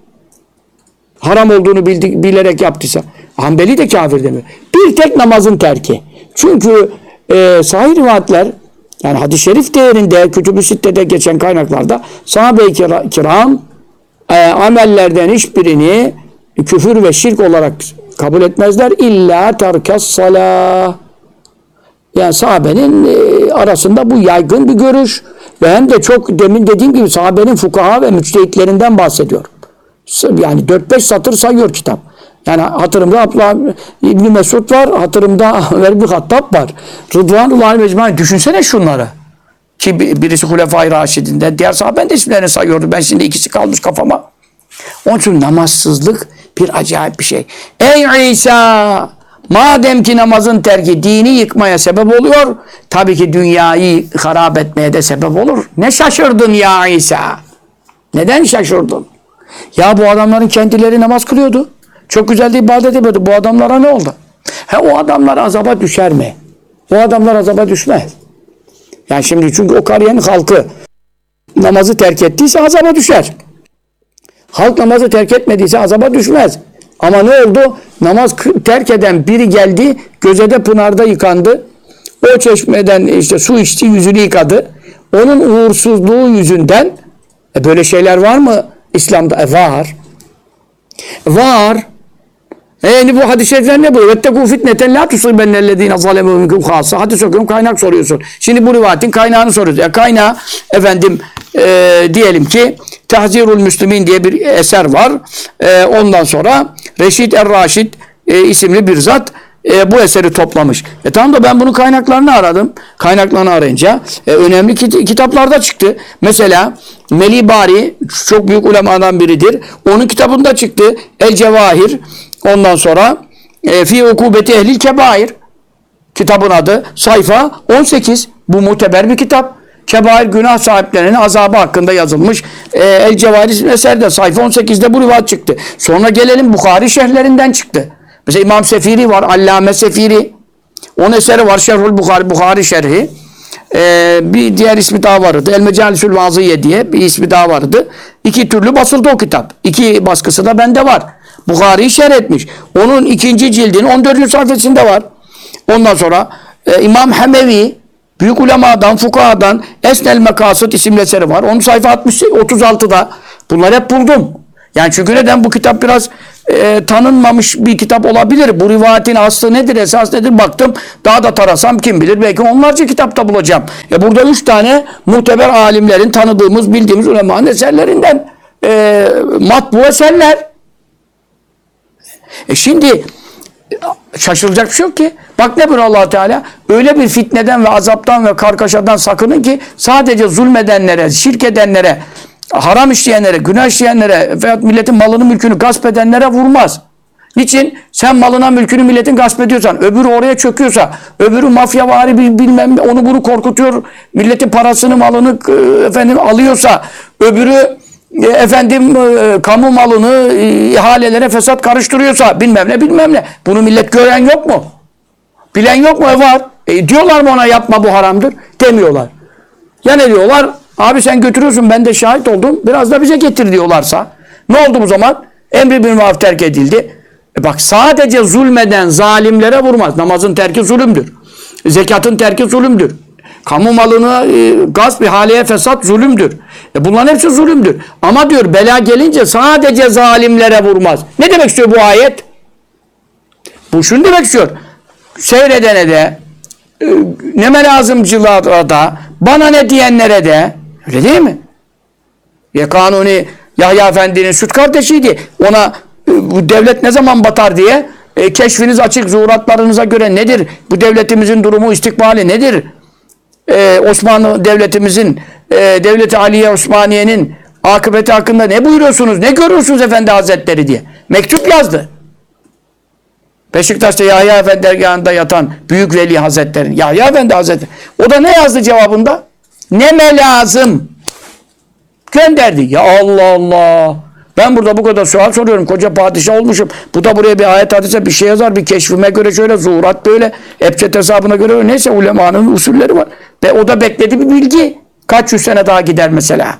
Haram olduğunu bildi, bilerek yaptıysa. Hanbeli de kafir demiyor. Bir tek namazın terki. Çünkü e, sahih rivayetler, yani hadis-i şerif değerinde, Kütüb-ü Sitte'de geçen kaynaklarda sahabe-i kiram e, amellerden hiçbirini küfür ve şirk olarak kabul etmezler. İlla terkas salah. Yani sahabenin e, arasında bu yaygın bir görüş. Ve hem de çok demin dediğim gibi sahabenin fukaha ve müçtehitlerinden bahsediyorum. Yani dört beş satır sayıyor kitap. Yani hatırımda Abdullah İbni Mesud var, hatırımda Ömer bin Hattab var. Rıdvanullahi mecmuîn. Düşünsene şunları. Ki birisi Hulefai Raşidin'de, diğer sahaben de isimlerini sayıyordu. Ben şimdi ikisi kalmış kafama. Onun için namazsızlık bir acayip bir şey. Ey İsa! Madem ki namazın terki dini yıkmaya sebep oluyor, tabii ki dünyayı harap etmeye de sebep olur. Ne şaşırdın ya İsa? Neden şaşırdın? Ya bu adamların kendileri namaz kılıyordu. Çok güzel de ibadet ediyordu. Bu adamlara ne oldu? He, o adamlar azaba düşer mi? O adamlar azaba düşmez. Yani şimdi çünkü o kariyenin halkı namazı terk ettiyse azaba düşer. Halk namazı terk etmediyse azaba düşmez. Ama ne oldu? Namaz terk eden biri geldi, Gözede Pınar'da yıkandı. O çeşmeden işte su içti, yüzünü yıkadı. Onun uğursuzluğu yüzünden e böyle şeyler var mı İslam'da? E var. Var. E yani bu hadis-i şerifler ne buyuruyor? وَاتَّقُوا فِتْنَةً لَا تُصِيبَنَّ الَّذ۪ينَ ظَلَمُوا مِنْكُمْ خَاصَّةً. Hadis okuyorum, kaynak soruyorsun. Şimdi bu rivayetin kaynağını soruyoruz. Ya kaynağı efendim e, diyelim ki Tahzirul Müslümin diye bir eser var. E, ondan sonra Reşid Er-Raşid e, isimli bir zat e, bu eseri toplamış. E tamam da ben bunun kaynaklarını aradım. Kaynaklarını arayınca e, önemli kit- kitaplarda çıktı. Mesela Meli Bari çok büyük ulemadan biridir. Onun kitabında çıktı. El Cevahir. Ondan sonra e, Fi Ukubeti Ehlil Kebair. Kitabın adı. Sayfa on sekiz. Bu muteber bir kitap. Kebair günah sahiplerinin azabı hakkında yazılmış. E, El Cevahir isimli eserde sayfa on sekizde bu rivayet çıktı. Sonra gelelim Bukhari şerhlerinden çıktı. Mesela İmam Sefiri var. Allame Sefiri. Onun eseri var. Şerhul Bukhari. Bukhari şerhi. Ee, bir diğer ismi daha vardı. El Mecalisül Vaziye diye bir ismi daha vardı. İki türlü basıldı o kitap. İki baskısı da bende var. Bukhari'yi şerh etmiş. Onun ikinci cildinin on dördüncü sayfasında var. Ondan sonra e, İmam Hemevi büyük ulemadan, fukahadan Esnel Mekasıt isimli eseri var. Onun sayfa altmış, otuz altıda. Bunları hep buldum. Yani çünkü neden bu kitap biraz e, tanınmamış bir kitap olabilir. Bu rivayetin aslı nedir, esas nedir baktım. Daha da tarasam kim bilir belki onlarca kitapta bulacağım. E burada üç tane muteber alimlerin tanıdığımız, bildiğimiz ulemanın eserlerinden e, matbu eserler. E şimdi şaşılacak bir şey yok ki. Bak ne buyuruyor Allah Teala? Öyle bir fitneden ve azaptan ve kargaşadan sakının ki sadece zulmedenlere, şirk edenlere, haram işleyenlere, günah işleyenlere veya milletin malını mülkünü gasp edenlere vurmaz. Niçin? Sen malına mülkünü milletin gasp ediyorsan, öbürü oraya çöküyorsa, öbürü mafyavari bir bilmem onu bunu korkutuyor, milletin parasını malını efendim alıyorsa, öbürü e, efendim e, kamu malını e, ihalelere fesat karıştırıyorsa bilmem ne bilmem ne. Bunu millet gören yok mu? Bilen yok mu? E var. E, diyorlar mı ona yapma bu haramdır? Demiyorlar. Ya ne diyorlar? Abi sen götürüyorsun ben de şahit oldum. Biraz da bize getir diyorlarsa. Ne oldu bu zaman? Emri bil maruf terk edildi. E bak sadece zulmeden zalimlere vurmaz. Namazın terki zulümdür. Zekatın terki zulümdür. Kamu malını e, gasp, ihaleye fesat zulümdür. E bunların hepsi zulümdür. Ama diyor bela gelince sadece zalimlere vurmaz. Ne demek istiyor bu ayet? Bu şunu demek istiyor. Seyredene de, e, neme lazımcılara da, bana ne diyenlere de, öyle değil mi? Ya Kanuni Yahya Efendi'nin süt kardeşiydi. Ona e, bu devlet ne zaman batar diye e, keşfiniz açık, zuhuratlarınıza göre nedir? Bu devletimizin durumu, istikbali nedir? E, Osmanlı devletimizin, e, Devlet-i Aliye Osmaniye'nin akıbeti hakkında ne buyuruyorsunuz, ne görüyorsunuz Efendi Hazretleri diye mektup yazdı. Beşiktaş'ta Yahya Efendi dergahında yatan Büyük Veli Hazretleri, Yahya Efendi Hazretleri. O da ne yazdı cevabında? Neme lazım? Gönderdi. Ya Allah Allah. Ben burada bu kadar sual soruyorum. Koca padişah olmuşum. Bu da buraya bir ayet hadise bir şey yazar. Bir keşfime göre şöyle, zuhurat böyle. Ebced hesabına göre öyle. Neyse ulemanın usulleri var. Ve o da bekledi bir bilgi. Kaç yüz sene daha gider mesela.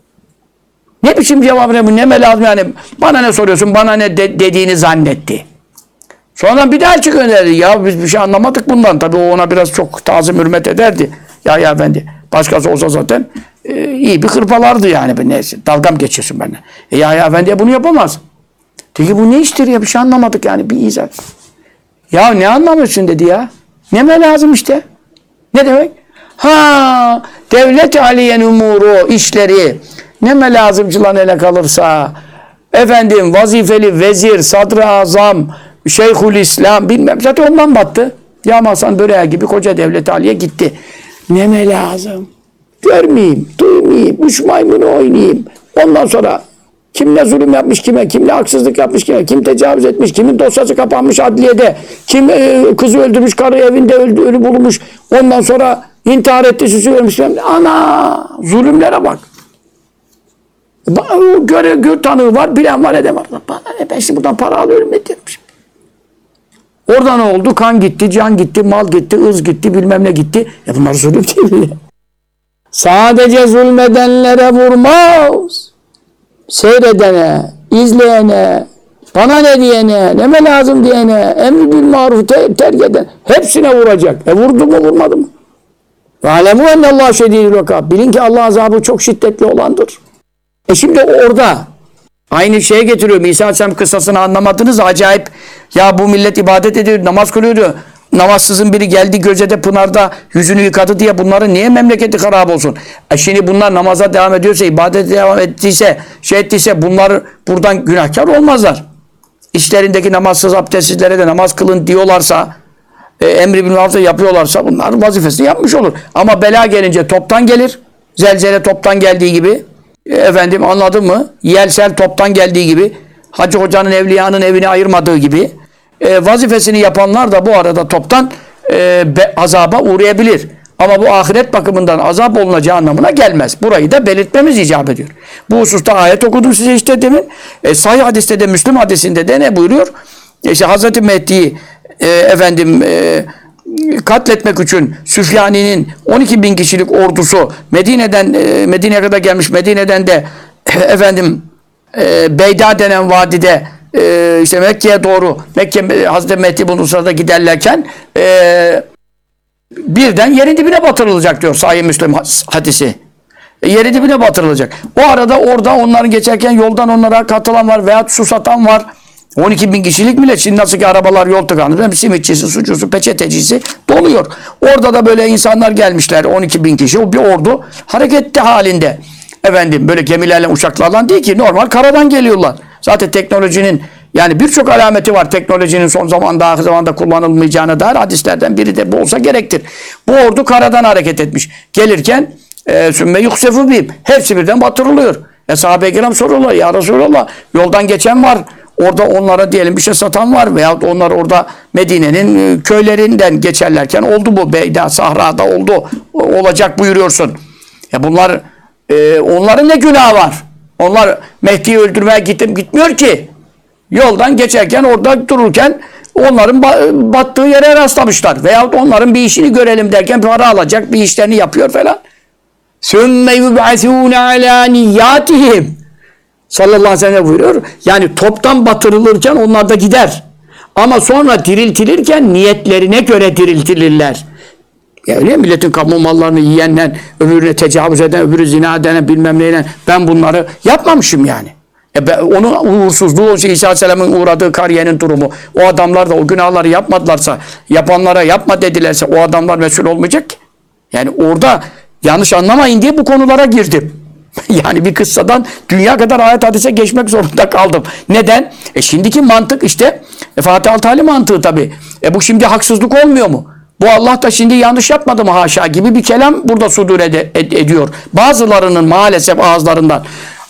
Ne biçim cevap ne bu? Neme lazım yani? Bana ne soruyorsun? Bana ne de dediğini zannetti. Sonradan bir daha çıkıyor derdi. Ya biz bir şey anlamadık bundan. Tabii o ona biraz çok tazim hürmet ederdi. Ya ya efendi. Başkası olsa zaten e, iyi bir hırpalardı yani. Neyse dalga mı geçiyorsun benimle? E ya ya efendiye bunu yapamaz. Dedi bu ne iştir ya? Bir şey anlamadık yani. Bir izah. Ya ne anlamıyorsun dedi ya. Neme lazım işte. Ne demek? Ha devlet-i aliyen umuru işleri neme lazımcılan ele kalırsa efendim vazifeli vezir, sadr-ı azam, Şeyhülislam bilmem zaten ondan battı. Yağmasan böreği gibi koca devlet aliye gitti. Neme lazım? Görmeyeyim, duymayayım, üç maymunu oynayayım. Ondan sonra kim ne zulüm yapmış kime, kim ne haksızlık yapmış kime, kim tecavüz etmiş, kimin dosyası kapanmış adliyede, kim e, kızı öldürmüş, karı evinde öldü, ölü bulmuş. Ondan sonra intihar etti, süsü vermiş. Ana! Zulümlere bak. Göre, gör tanığı var, bilen var, edemez. Bana ne, ben şimdi buradan para alıyorum ne demiş. Orada ne oldu? Kan gitti, can gitti, mal gitti, ırz gitti, bilmem ne gitti. E bunlar zulüm değil mi? Sadece zulmedenlere vurmaz. Seyredene, izleyene, bana ne diyene, neme lazım diyene, emri bil maruf te terk eden, hepsine vuracak. E vurdu mu vurmadı mı? Ve alemu ennallâh şedîdül ikâb. Bilin ki Allah azabı çok şiddetli olandır. E şimdi orada aynı şeye getiriyor. İsa Aleyhisselam kıssasını anlamadınız. Acayip. Ya bu millet ibadet ediyor, namaz kılıyordu. Namazsızın biri geldi Göce'de Pınar'da yüzünü yıkadı diye bunların niye memleketi harap olsun? E şimdi bunlar namaza devam ediyorsa, ibadete devam ettiyse, şey ettiyse bunlar buradan günahkar olmazlar. İşlerindeki namazsız abdestsizlere de namaz kılın diyorlarsa, e, emri bil maruf yapıyorlarsa bunlar vazifesini yapmış olur. Ama bela gelince toptan gelir. Zelzele toptan geldiği gibi. Efendim anladın mı? Yelsel toptan geldiği gibi, Hacı Hoca'nın evliyanın evini ayırmadığı gibi e, vazifesini yapanlar da bu arada toptan e, be, azaba uğrayabilir. Ama bu ahiret bakımından azap olunacağı anlamına gelmez. Burayı da belirtmemiz icap ediyor. Bu hususta ayet okudum size işte demin. E, Sahih hadiste de, Müslüm hadisinde de ne buyuruyor? E, işte Hazreti Mehdi'yi e, efendim e, katletmek için Süfyani'nin on iki bin kişilik ordusu Medine'den e, Medine'ye kadar gelmiş. Medine'den de e, efendim e, Beyda denen vadide e, işte Mekke'ye doğru Mekke Hazreti Mehdi bunun sırada giderlerken e, birden yerin dibine batırılacak diyor Sahih Müslim hadisi. E, yerin dibine batırılacak. O arada orada onların geçerken yoldan onlara katılan var veya su satan var. on iki bin kişilik millet. Şimdi nasıl ki arabalar yol tıkanır. Simitçisi, sucusu, peçetecisi doluyor. Orada da böyle insanlar gelmişler. on iki bin kişi. O bir ordu hareketli halinde. Efendim böyle gemilerle uçaklarla değil ki normal karadan geliyorlar. Zaten teknolojinin yani birçok alameti var. Teknolojinin son zamanda ahir zamanda kullanılmayacağına dair hadislerden biri de bu olsa gerektir. Bu ordu karadan hareket etmiş. Gelirken sümme yuksefu bihim. Hepsi birden batırılıyor. E sahabe-i kiram soruyorlar. Ya Resulallah yoldan geçen var. Orada onlara diyelim bir şey satan var veya onlar orada Medine'nin köylerinden geçerlerken oldu bu. Beyda, Sahra'da oldu. Olacak buyuruyorsun. Ya bunlar e, onların ne günahı var? Onlar Mehdi'yi öldürmeye gittim gitmiyor ki. Yoldan geçerken orada dururken onların battığı yere rastlamışlar. Veyahut onların bir işini görelim derken para alacak bir işlerini yapıyor falan. Sümme yub'asûne alâ niyyâtihim. Sallallahu aleyhi ve sellem buyuruyor. Yani toptan batırılırken onlar da gider. Ama sonra diriltilirken niyetlerine göre diriltilirler. Ya öyle milletin kamu mallarını yiyenle, öbürüne tecavüz eden, öbürü zina eden, bilmem neyle ben bunları yapmamışım yani. E ben, onun uğursuzluğu, İsa Aleyhisselam'ın uğradığı kariyenin durumu. O adamlar da o günahları yapmadılarsa, yapanlara yapma dedilerse o adamlar mesul olmayacak ki. Yani orada yanlış anlamayın diye bu konulara girdim. Yani bir kıssadan dünya kadar ayet hadise geçmek zorunda kaldım. Neden? E şimdiki mantık işte e Fatih Altaylı mantığı tabii. E bu şimdi haksızlık olmuyor mu? Bu Allah da şimdi yanlış yapmadı mı haşa gibi bir kelam burada sudur ed- ed- ediyor. Bazılarının maalesef ağızlarından.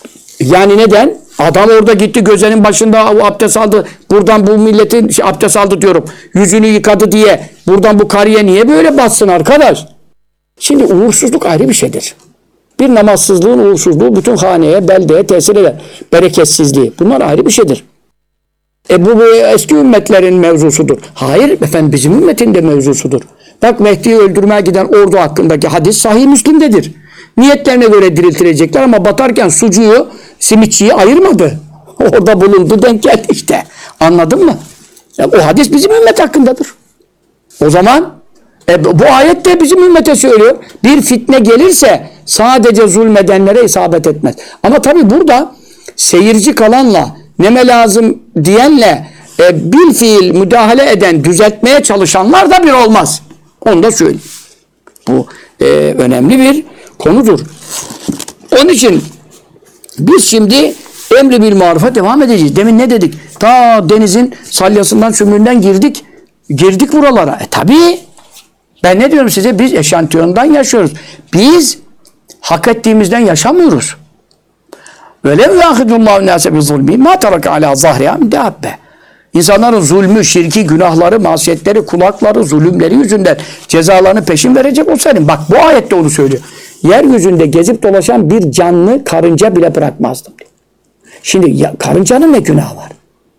Yani neden? Adam orada gitti gözenin başında abdest aldı. Buradan bu milletin şey, abdest aldı diyorum. Yüzünü yıkadı diye. Buradan bu kariye niye böyle batsın arkadaş? Şimdi uğursuzluk ayrı bir şeydir. Bir namazsızlığın uğursuzluğu bütün haneye, beldeye tesir eder. Bereketsizliği. Bunlar ayrı bir şeydir. E bu, bu eski ümmetlerin mevzusudur. Hayır efendim bizim ümmetin de mevzusudur. Bak Mehdi'yi öldürmeye giden ordu hakkındaki hadis Sahih Müslim'dedir. Niyetlerine göre diriltilecekler ama batarken sucuğu, simitçiyi ayırmadı. Orada bulundu denk geldi işte. Anladın mı? Ya, o hadis bizim ümmet hakkındadır. O zaman e, bu ayet de bizim ümmete söylüyor. Bir fitne gelirse sadece zulmedenlere isabet etmez. Ama tabi burada seyirci kalanla neme lazım diyenle e, bil fiil müdahale eden, düzeltmeye çalışanlar da bir olmaz. Onu da söyleyeyim. Bu e, önemli bir konudur. Onun için biz şimdi emri bil marufa devam edeceğiz. Demin ne dedik? Ta denizin salyasından sümründen girdik. Girdik buralara. E tabi ben ne diyorum size? Biz eşantiyondan yaşıyoruz. Biz hak ettiğimizden yaşamıyoruz. Öyle mi yâhidullahu nâse bi zulmî mâ tereke alâ zahriha min dâbbe. İnsanların zulmü, şirki, günahları, masiyetleri, kulakları, zulümleri yüzünden cezalarını peşin verecek olsaydım. Bak bu ayette onu söylüyor. Yeryüzünde gezip dolaşan bir canlı karınca bile bırakmazdım diyor. Şimdi ya, karıncanın ne günahı var?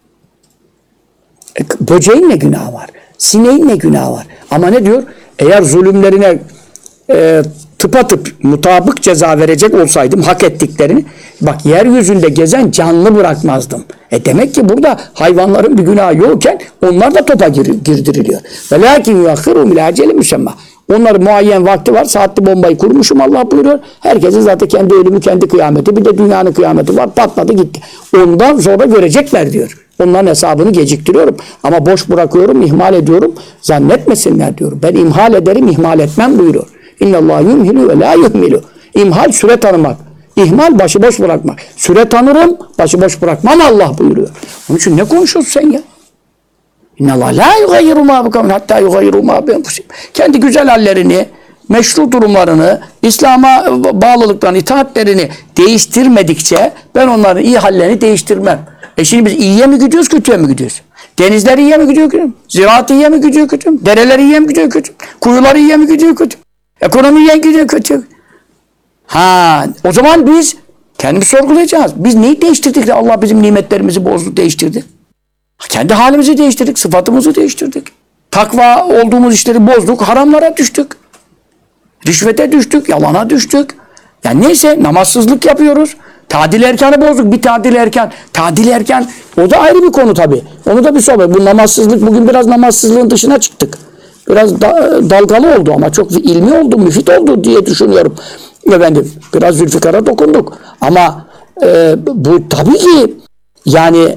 E, böceğin ne günahı var? Sineğin ne günahı var? Ama ne diyor? Eğer zulümlerine e, tıpatıp mutabık ceza verecek olsaydım hak ettiklerini bak yeryüzünde gezen canlı bırakmazdım. E demek ki burada hayvanların bir günahı yokken onlar da topa gir, girdiriliyor. Ve lakin yuakhirum ila acelin müsemma. Onların muayyen vakti var. Saatli bombayı kurmuşum Allah buyuruyor. Herkesin zaten kendi ölümü, kendi kıyameti. Bir de dünyanın kıyameti var. Patladı gitti. Ondan sonra görecekler diyor. Onların hesabını geciktiriyorum. Ama boş bırakıyorum, ihmal ediyorum. Zannetmesinler diyor. Ben imhal ederim, ihmal etmem buyuruyor. İnnallâhu yumhilu ve lâ yuhmilu. İmhal süre tanımak. İhmal başıboş bırakmak. Süre tanırım, başıboş bırakmam Allah buyuruyor. Onun için ne konuşuyorsun sen ya? İnnallâhu lâ yugayyiru mâ bikavmin hattâ yugayyiru mâ bienfusihim. Kendi güzel hallerini, meşru durumlarını, İslam'a bağlılıklarını, itaatlerini değiştirmedikçe ben onların iyi hallerini değiştirmem. E şimdi biz iyiye mi gidiyoruz, kötüye mi gidiyoruz? Denizler iyiye mi gidiyor, kötü? Ziraat iyiye mi gidiyor, kötü? Dereler iyiye mi gidiyor, kötü? Kuyular iyiye mi gidiyor, kötü? Ekonomi iyiye gidiyor, kötü? Ha, o zaman biz kendimizi sorgulayacağız. Biz neyi değiştirdik de Allah bizim nimetlerimizi bozdu, değiştirdi? Kendi halimizi değiştirdik, sıfatımızı değiştirdik. Takva olduğumuz işleri bozduk, haramlara düştük. Rişvete düştük, yalana düştük. Yani neyse namazsızlık yapıyoruz. Tadil erkanı bozuk. Bir tadil erkan. Tadil erkan o da ayrı bir konu tabii. Onu da bir sohbet. Bu namazsızlık, bugün biraz namazsızlığın dışına çıktık. Biraz da, dalgalı oldu ama çok ilmi oldu, müfit oldu diye düşünüyorum. Efendim biraz Zülfikar'a dokunduk. Ama e, bu tabii ki yani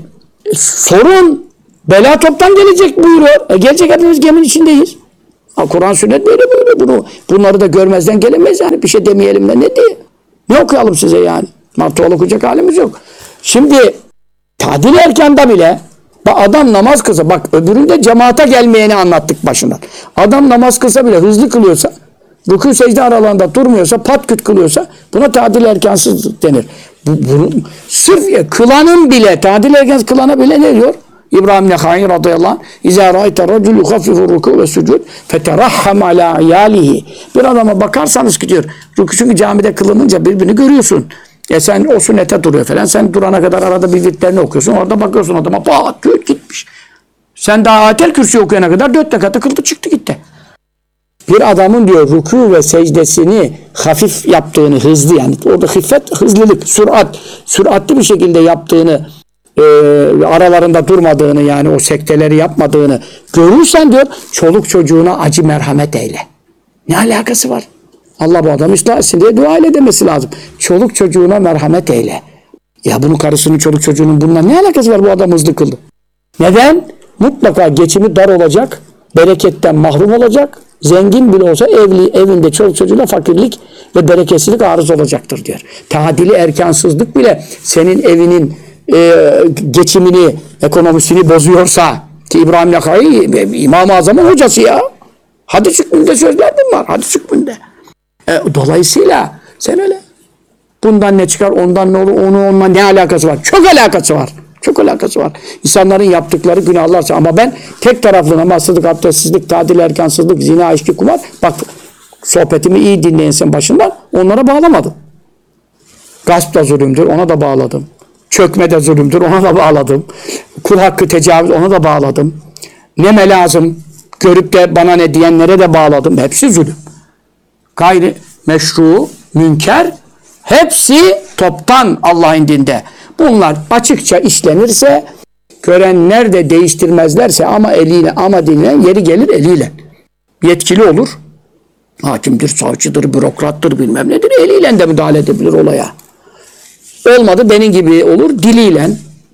sorun bela toptan gelecek buyuruyor. E, gelecek, hepimiz geminin içindeyiz. Kur'an sünnet böyle böyle. Bunu, bunları da görmezden gelemeyiz yani. Bir şey demeyelim de ne diye. Ne okuyalım size yani? Martuval okuyacak halimiz yok. Şimdi tadil erkanda bile adam namaz kılsa, bak öbüründe cemaate gelmeyeni anlattık başından. Adam namaz kılsa bile hızlı kılıyorsa, rükû secde aralarında durmuyorsa, pat küt kılıyorsa buna tadil erkansız denir. Bu, bunu, sırf ya, kılanın bile, tadil erkansız kılana bile ne diyor? İbrahim Neha'i radıyallahu anh İzâ râite racul yukhaffifu rükû ve sucud feterahham alâ iyâlihi. Bir adama bakarsanız ki diyor, çünkü camide kılınınca birbirini görüyorsun. Ya sen o sünnete duruyor falan. Sen durana kadar arada bir virtlerini okuyorsun. Orada bakıyorsun adama pat diyor gitmiş. Sen daha Ayetel Kürsi okuyana kadar dört rekatı kıldı çıktı gitti. Bir adamın diyor rükû ve secdesini hafif yaptığını, hızlı yani orada hıffet, hızlılık, sürat, süratli bir şekilde yaptığını, e, aralarında durmadığını yani o sekteleri yapmadığını görürsen diyor çoluk çocuğuna acı merhamet eyle. Ne alakası var? Allah bu adamı ıslah etsin diye dua ile demesi lazım. Çoluk çocuğuna merhamet eyle. Ya bunun karısının çoluk çocuğunun bununla ne alakası var, bu adam hızlı kıldı. Neden? Mutlaka geçimi dar olacak, bereketten mahrum olacak, zengin bile olsa evli, evinde çoluk çocuğuyla fakirlik ve bereketsizlik arız olacaktır diyor. Tadili erkansızlık bile senin evinin e, geçimini, ekonomisini bozuyorsa, ki İbrahim Neha'i İmam-ı Azam'ın hocası ya. Hadis hükmünde sözler mi var? Hadis hükmünde. E, dolayısıyla sen öyle. Bundan ne çıkar, ondan ne olur, onu onunla ne alakası var? Çok alakası var. Çok alakası var. İnsanların yaptıkları günahlarsa, ama ben tek taraflı namazsızlık, abdestsizlik, tadil erkansızlık, zina, içki, kumar, bak sohbetimi iyi dinleyin sen başından, onlara bağlamadım. Gasp da zulümdür, ona da bağladım. Çökme de zulümdür, ona da bağladım. Kul hakkı tecavüz, ona da bağladım. Neme lazım, görüp de bana ne diyenlere de bağladım. Hepsi zulüm. Gayri meşru, münker, hepsi toptan Allah'ın dinde. Bunlar açıkça işlenirse, görenler de değiştirmezlerse ama eliyle, ama diliyle, yeri gelir eliyle. Yetkili olur. Hakimdir, savcıdır, bürokrattır, bilmem nedir. Eliyle de müdahale edebilir olaya. Olmadı benim gibi olur, diliyle.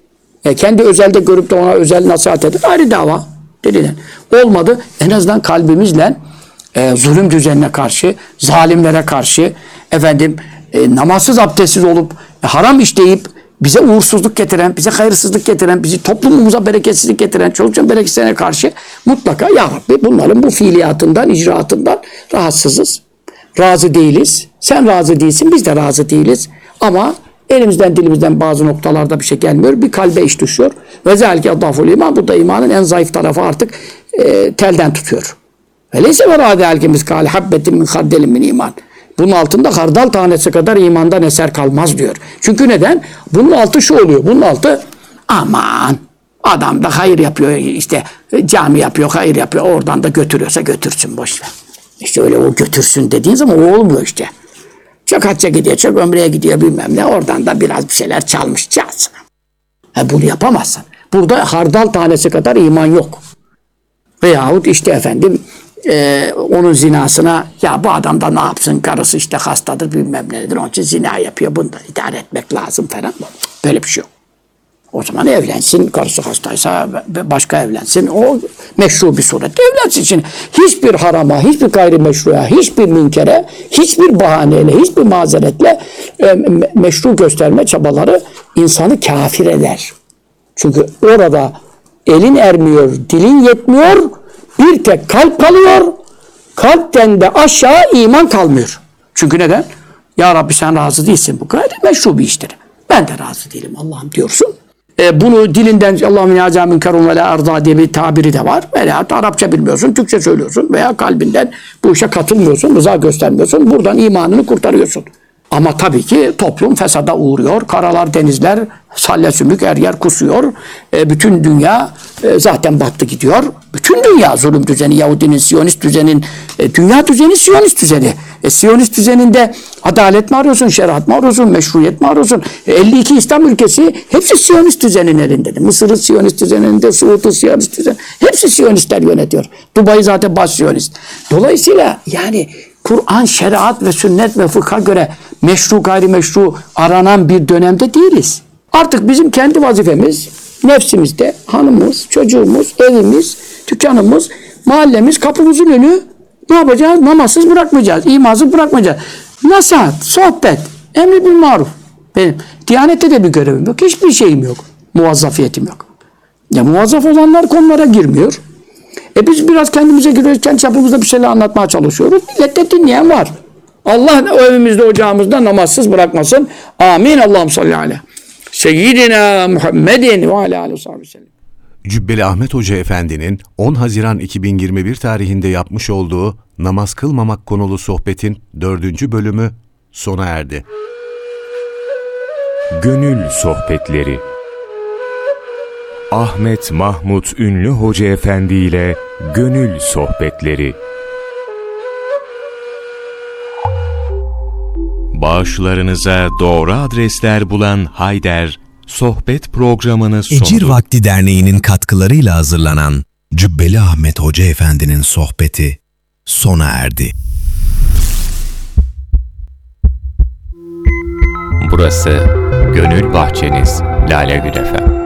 E kendi özelde görüp de ona özel nasihat eder. Ayrı dava. Diliyle. Olmadı en azından kalbimizle e, zulüm düzenine karşı, zalimlere karşı, efendim e, namazsız abdestsiz olup e, haram işleyip bize uğursuzluk getiren, bize hayırsızlık getiren, bizi toplumumuza bereketsizlik getiren çolukça bereketsizliğine karşı mutlaka ya Rabbi bunların bu fiiliyatından, icraatından rahatsızız. Razı değiliz. Sen razı değilsin, biz de razı değiliz. Ama elimizden dilimizden bazı noktalarda bir şey gelmiyor. Bir kalbe iş düşüyor. Ve zelike adaful iman. Bu da imanın en zayıf tarafı, artık e, telden tutuyor. Öyleyse ve râde elkimiz kâle habbetin min haddelin min iman. Bunun altında hardal tanesi kadar imandan eser kalmaz diyor. Çünkü neden? Bunun altı şu oluyor. Bunun altı aman adam da hayır yapıyor, işte cami yapıyor, hayır yapıyor. Oradan da götürüyorsa götürsün, boş ver. İşte öyle o götürsün dediğin zaman o olmuyor işte. Çok hacca gidiyor, çok ömreye gidiyor bilmem ne. Oradan da biraz bir şeyler çalmış, çalsın. Ha, bunu yapamazsın. Burada hardal tanesi kadar iman yok. Veyahut işte efendim Ee, onun zinasına ya bu adam da ne yapsın, karısı işte hastadır bilmem nedir, onun için zina yapıyor, bunu da idare etmek lazım falan. Böyle bir şey yok. O zaman evlensin, karısı hastaysa başka evlensin, o meşru bir surette evlensin. Şimdi hiçbir harama, hiçbir gayrimeşruya, hiçbir münkere, hiçbir bahaneyle, hiçbir mazeretle e, meşru gösterme çabaları insanı kafir eder. Çünkü orada elin ermiyor, dilin yetmiyor, bir tek kalp kalıyor. Kalpten de aşağı iman kalmıyor. Çünkü neden? Ya Rabbi sen razı değilsin. Bu gayri meşru bir iştir. Ben de razı değilim Allah'ım diyorsun. E, bunu dilinden Allah'ım ya münkerun ve la arda diye bir tabiri de var. Veya Arapça bilmiyorsun, Türkçe söylüyorsun veya kalbinden bu işe katılmıyorsun, rıza göstermiyorsun. Buradan imanını kurtarıyorsun. Ama tabii ki toplum fesada uğruyor. Karalar, denizler, salle sümük her yer kusuyor. E, bütün dünya e, zaten battı gidiyor. Bütün dünya zulüm düzeni, Yahudinin, Siyonist düzenin, e, dünya düzeni Siyonist düzeni. E, Siyonist düzeninde Adalet mi arıyorsun, şeriat mı arıyorsun, meşruiyet mi arıyorsun? E, elli iki İslam ülkesi hepsi Siyonist düzenin elinde. Mısır'ı Siyonist düzeninde, Suud'u Siyonist düzen. Hepsi Siyonistler yönetiyor. Dubai zaten baş Siyonist. Dolayısıyla yani Kur'an, şeriat ve sünnet ve fıkha göre meşru gayrimeşru aranan bir dönemde değiliz. Artık bizim kendi vazifemiz nefsimizde hanımımız, çocuğumuz, evimiz, dükkanımız, mahallemiz, kapımızın önü ne yapacağız? Namazsız bırakmayacağız, imansız bırakmayacağız. Nasihat, sohbet, emri bil maruf. Benim Diyanette de bir görevim yok, hiçbir şeyim yok, muvazzafiyetim yok. Ya muvazzaf olanlar konulara girmiyor. E biz biraz kendimize giriyoruz, kendi çapımızda bir şeyler anlatmaya çalışıyoruz. Millette dinleyen var. Allah o evimizde, ocağımızda namazsız bırakmasın. Amin. Allah'ım salli aleyhi. Seyyidina Muhammedin ve alâ aleyhi ve sellem. Cübbeli Ahmet Hoca Efendi'nin on Haziran iki bin yirmi bir tarihinde yapmış olduğu namaz kılmamak konulu sohbetin dördüncü bölümü sona erdi. Gönül Sohbetleri Ahmet Mahmut Ünlü Hoca Efendi ile Gönül Sohbetleri. Bağışlarınıza doğru adresler bulan Hayder, sohbet programını sundu. Ecir Vakti Derneği'nin katkılarıyla hazırlanan Cübbeli Ahmet Hoca Efendi'nin sohbeti sona erdi. Burası Gönül Bahçeniz Lale Gül Efem.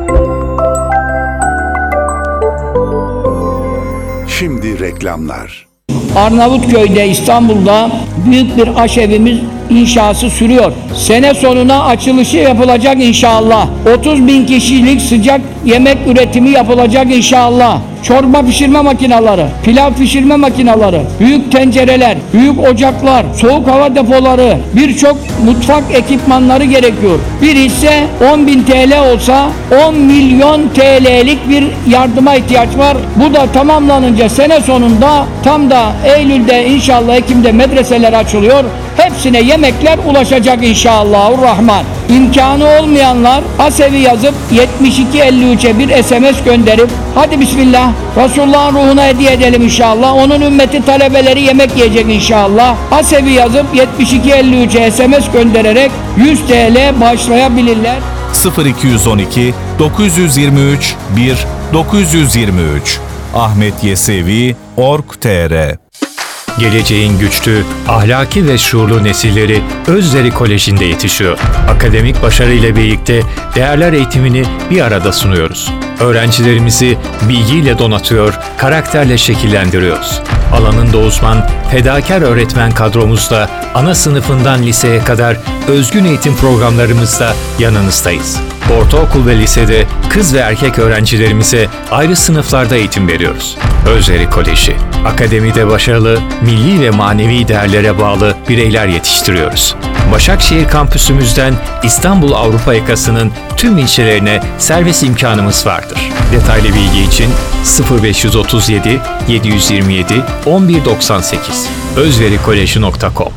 Şimdi reklamlar. Arnavutköy'de, İstanbul'da büyük bir aşevimiz inşası sürüyor. Sene sonuna açılışı yapılacak inşallah. otuz bin kişilik sıcak yemek üretimi yapılacak inşallah. Çorba pişirme makineleri, pilav pişirme makineleri, büyük tencereler, büyük ocaklar, soğuk hava depoları, birçok mutfak ekipmanları gerekiyor. Bir hisse on bin T L olsa on milyon T L'lik bir yardıma ihtiyaç var. Bu da tamamlanınca sene sonunda tam da Eylül'de inşallah Ekim'de medreseler açılıyor. Hepsine yemekler ulaşacak inşallahurrahman. İmkanı olmayanlar Asevi yazıp yetmiş iki elli üçe bir S M S gönderip hadi bismillah Resulullah'ın ruhuna hediye edelim inşallah. Onun ümmeti talebeleri yemek yiyecek inşallah. Asevi yazıp yetmiş iki elli üçe S M S göndererek yüz T L bağışlayabilirler. sıfır iki yüz on iki dokuz yüz yirmi üç bir dokuz yüz yirmi üç Ahmet Yesevi nokta org nokta tr. Geleceğin güçlü, ahlaki ve şuurlu nesilleri Özderi Koleji'nde yetişiyor. Akademik başarıyla birlikte değerler eğitimini bir arada sunuyoruz. Öğrencilerimizi bilgiyle donatıyor, karakterle şekillendiriyoruz. Alanında uzman, fedakar öğretmen kadromuzla ana sınıfından liseye kadar özgün eğitim programlarımızla yanınızdayız. Ortaokul ve lisede kız ve erkek öğrencilerimize ayrı sınıflarda eğitim veriyoruz. Özderi Koleji, akademide başarılı, milli ve manevi değerlere bağlı bireyler yetiştiriyoruz. Başakşehir kampüsümüzden İstanbul Avrupa yakasının tüm ilçelerine servis imkanımız vardır. Detaylı bilgi için sıfır beş otuz yedi yedi yüz yirmi yedi on bir doksan sekiz özverikoleji nokta com.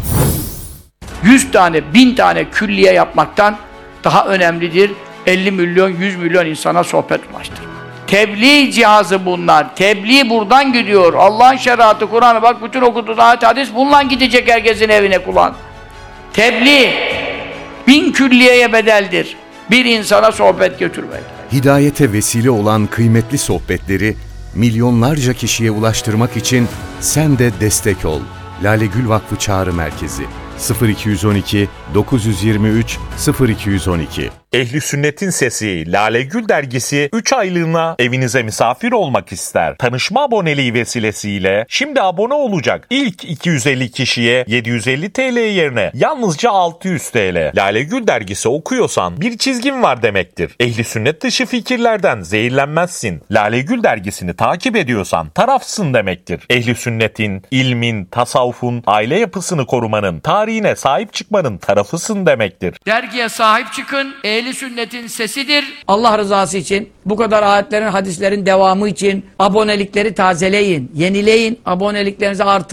yüz tane, bin tane külliye yapmaktan daha önemlidir elli milyon, yüz milyon insana sohbet ulaştırmak. Tebliğ cihazı bunlar. Tebliğ buradan gidiyor. Allah'ın şeriatı, Kur'an'ı bak bütün okuduğu ayet hadis bununla gidecek herkesin evine kulağın. Tebliğ bin külliyeye bedeldir. Bir insana sohbet götürmek. Hidayete vesile olan kıymetli sohbetleri milyonlarca kişiye ulaştırmak için sen de destek ol. Lale Gül Vakfı Çağrı Merkezi sıfır iki yüz on iki dokuz yüz yirmi üç sıfır iki yüz on iki. Ehli Sünnet'in Sesi Lale Gül dergisi üç aylığına evinize misafir olmak ister. Tanışma aboneliği vesilesiyle şimdi abone olacak ilk iki yüz elli kişiye yedi yüz elli T L yerine yalnızca altı yüz T L. Lale Gül dergisi okuyorsan bir çizgin var demektir. Ehli Sünnet dışı fikirlerden zehirlenmezsin. Lale Gül dergisini takip ediyorsan tarafsın demektir. Ehli Sünnet'in, ilmin, tasavvufun, aile yapısını korumanın, tarihine sahip çıkmanın tarafısın demektir. Dergiye sahip çıkın. Ehli Sünnet'in sesidir. Allah rızası için, bu kadar ayetlerin, hadislerin devamı için abonelikleri tazeleyin, yenileyin, aboneliklerinizi artırın.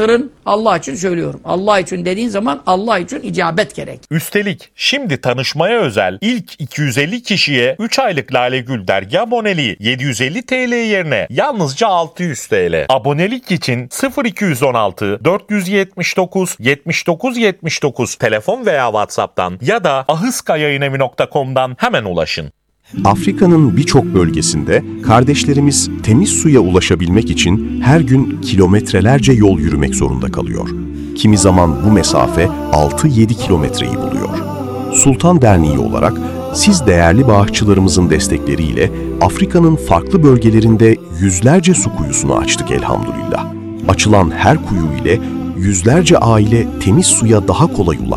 Allah için söylüyorum. Allah için dediğin zaman Allah için icabet gerek. Üstelik şimdi tanışmaya özel ilk iki yüz elli kişiye üç aylık Lale Gül dergi aboneliği yedi yüz elli TL yerine yalnızca altı yüz TL. Abonelik için sıfır iki yüz on altı dört yüz yetmiş dokuz yetmiş dokuz yetmiş dokuz telefon veya WhatsApp'tan ya da ahıskayayınevi nokta com'dan hemen ulaşın. Afrika'nın birçok bölgesinde kardeşlerimiz temiz suya ulaşabilmek için her gün kilometrelerce yol yürümek zorunda kalıyor. Kimi zaman bu mesafe altı yedi kilometreyi buluyor. Sultan Derneği olarak siz değerli bağışçılarımızın destekleriyle Afrika'nın farklı bölgelerinde yüzlerce su kuyusunu açtık elhamdülillah. Açılan her kuyu ile yüzlerce aile temiz suya daha kolay ulaştı.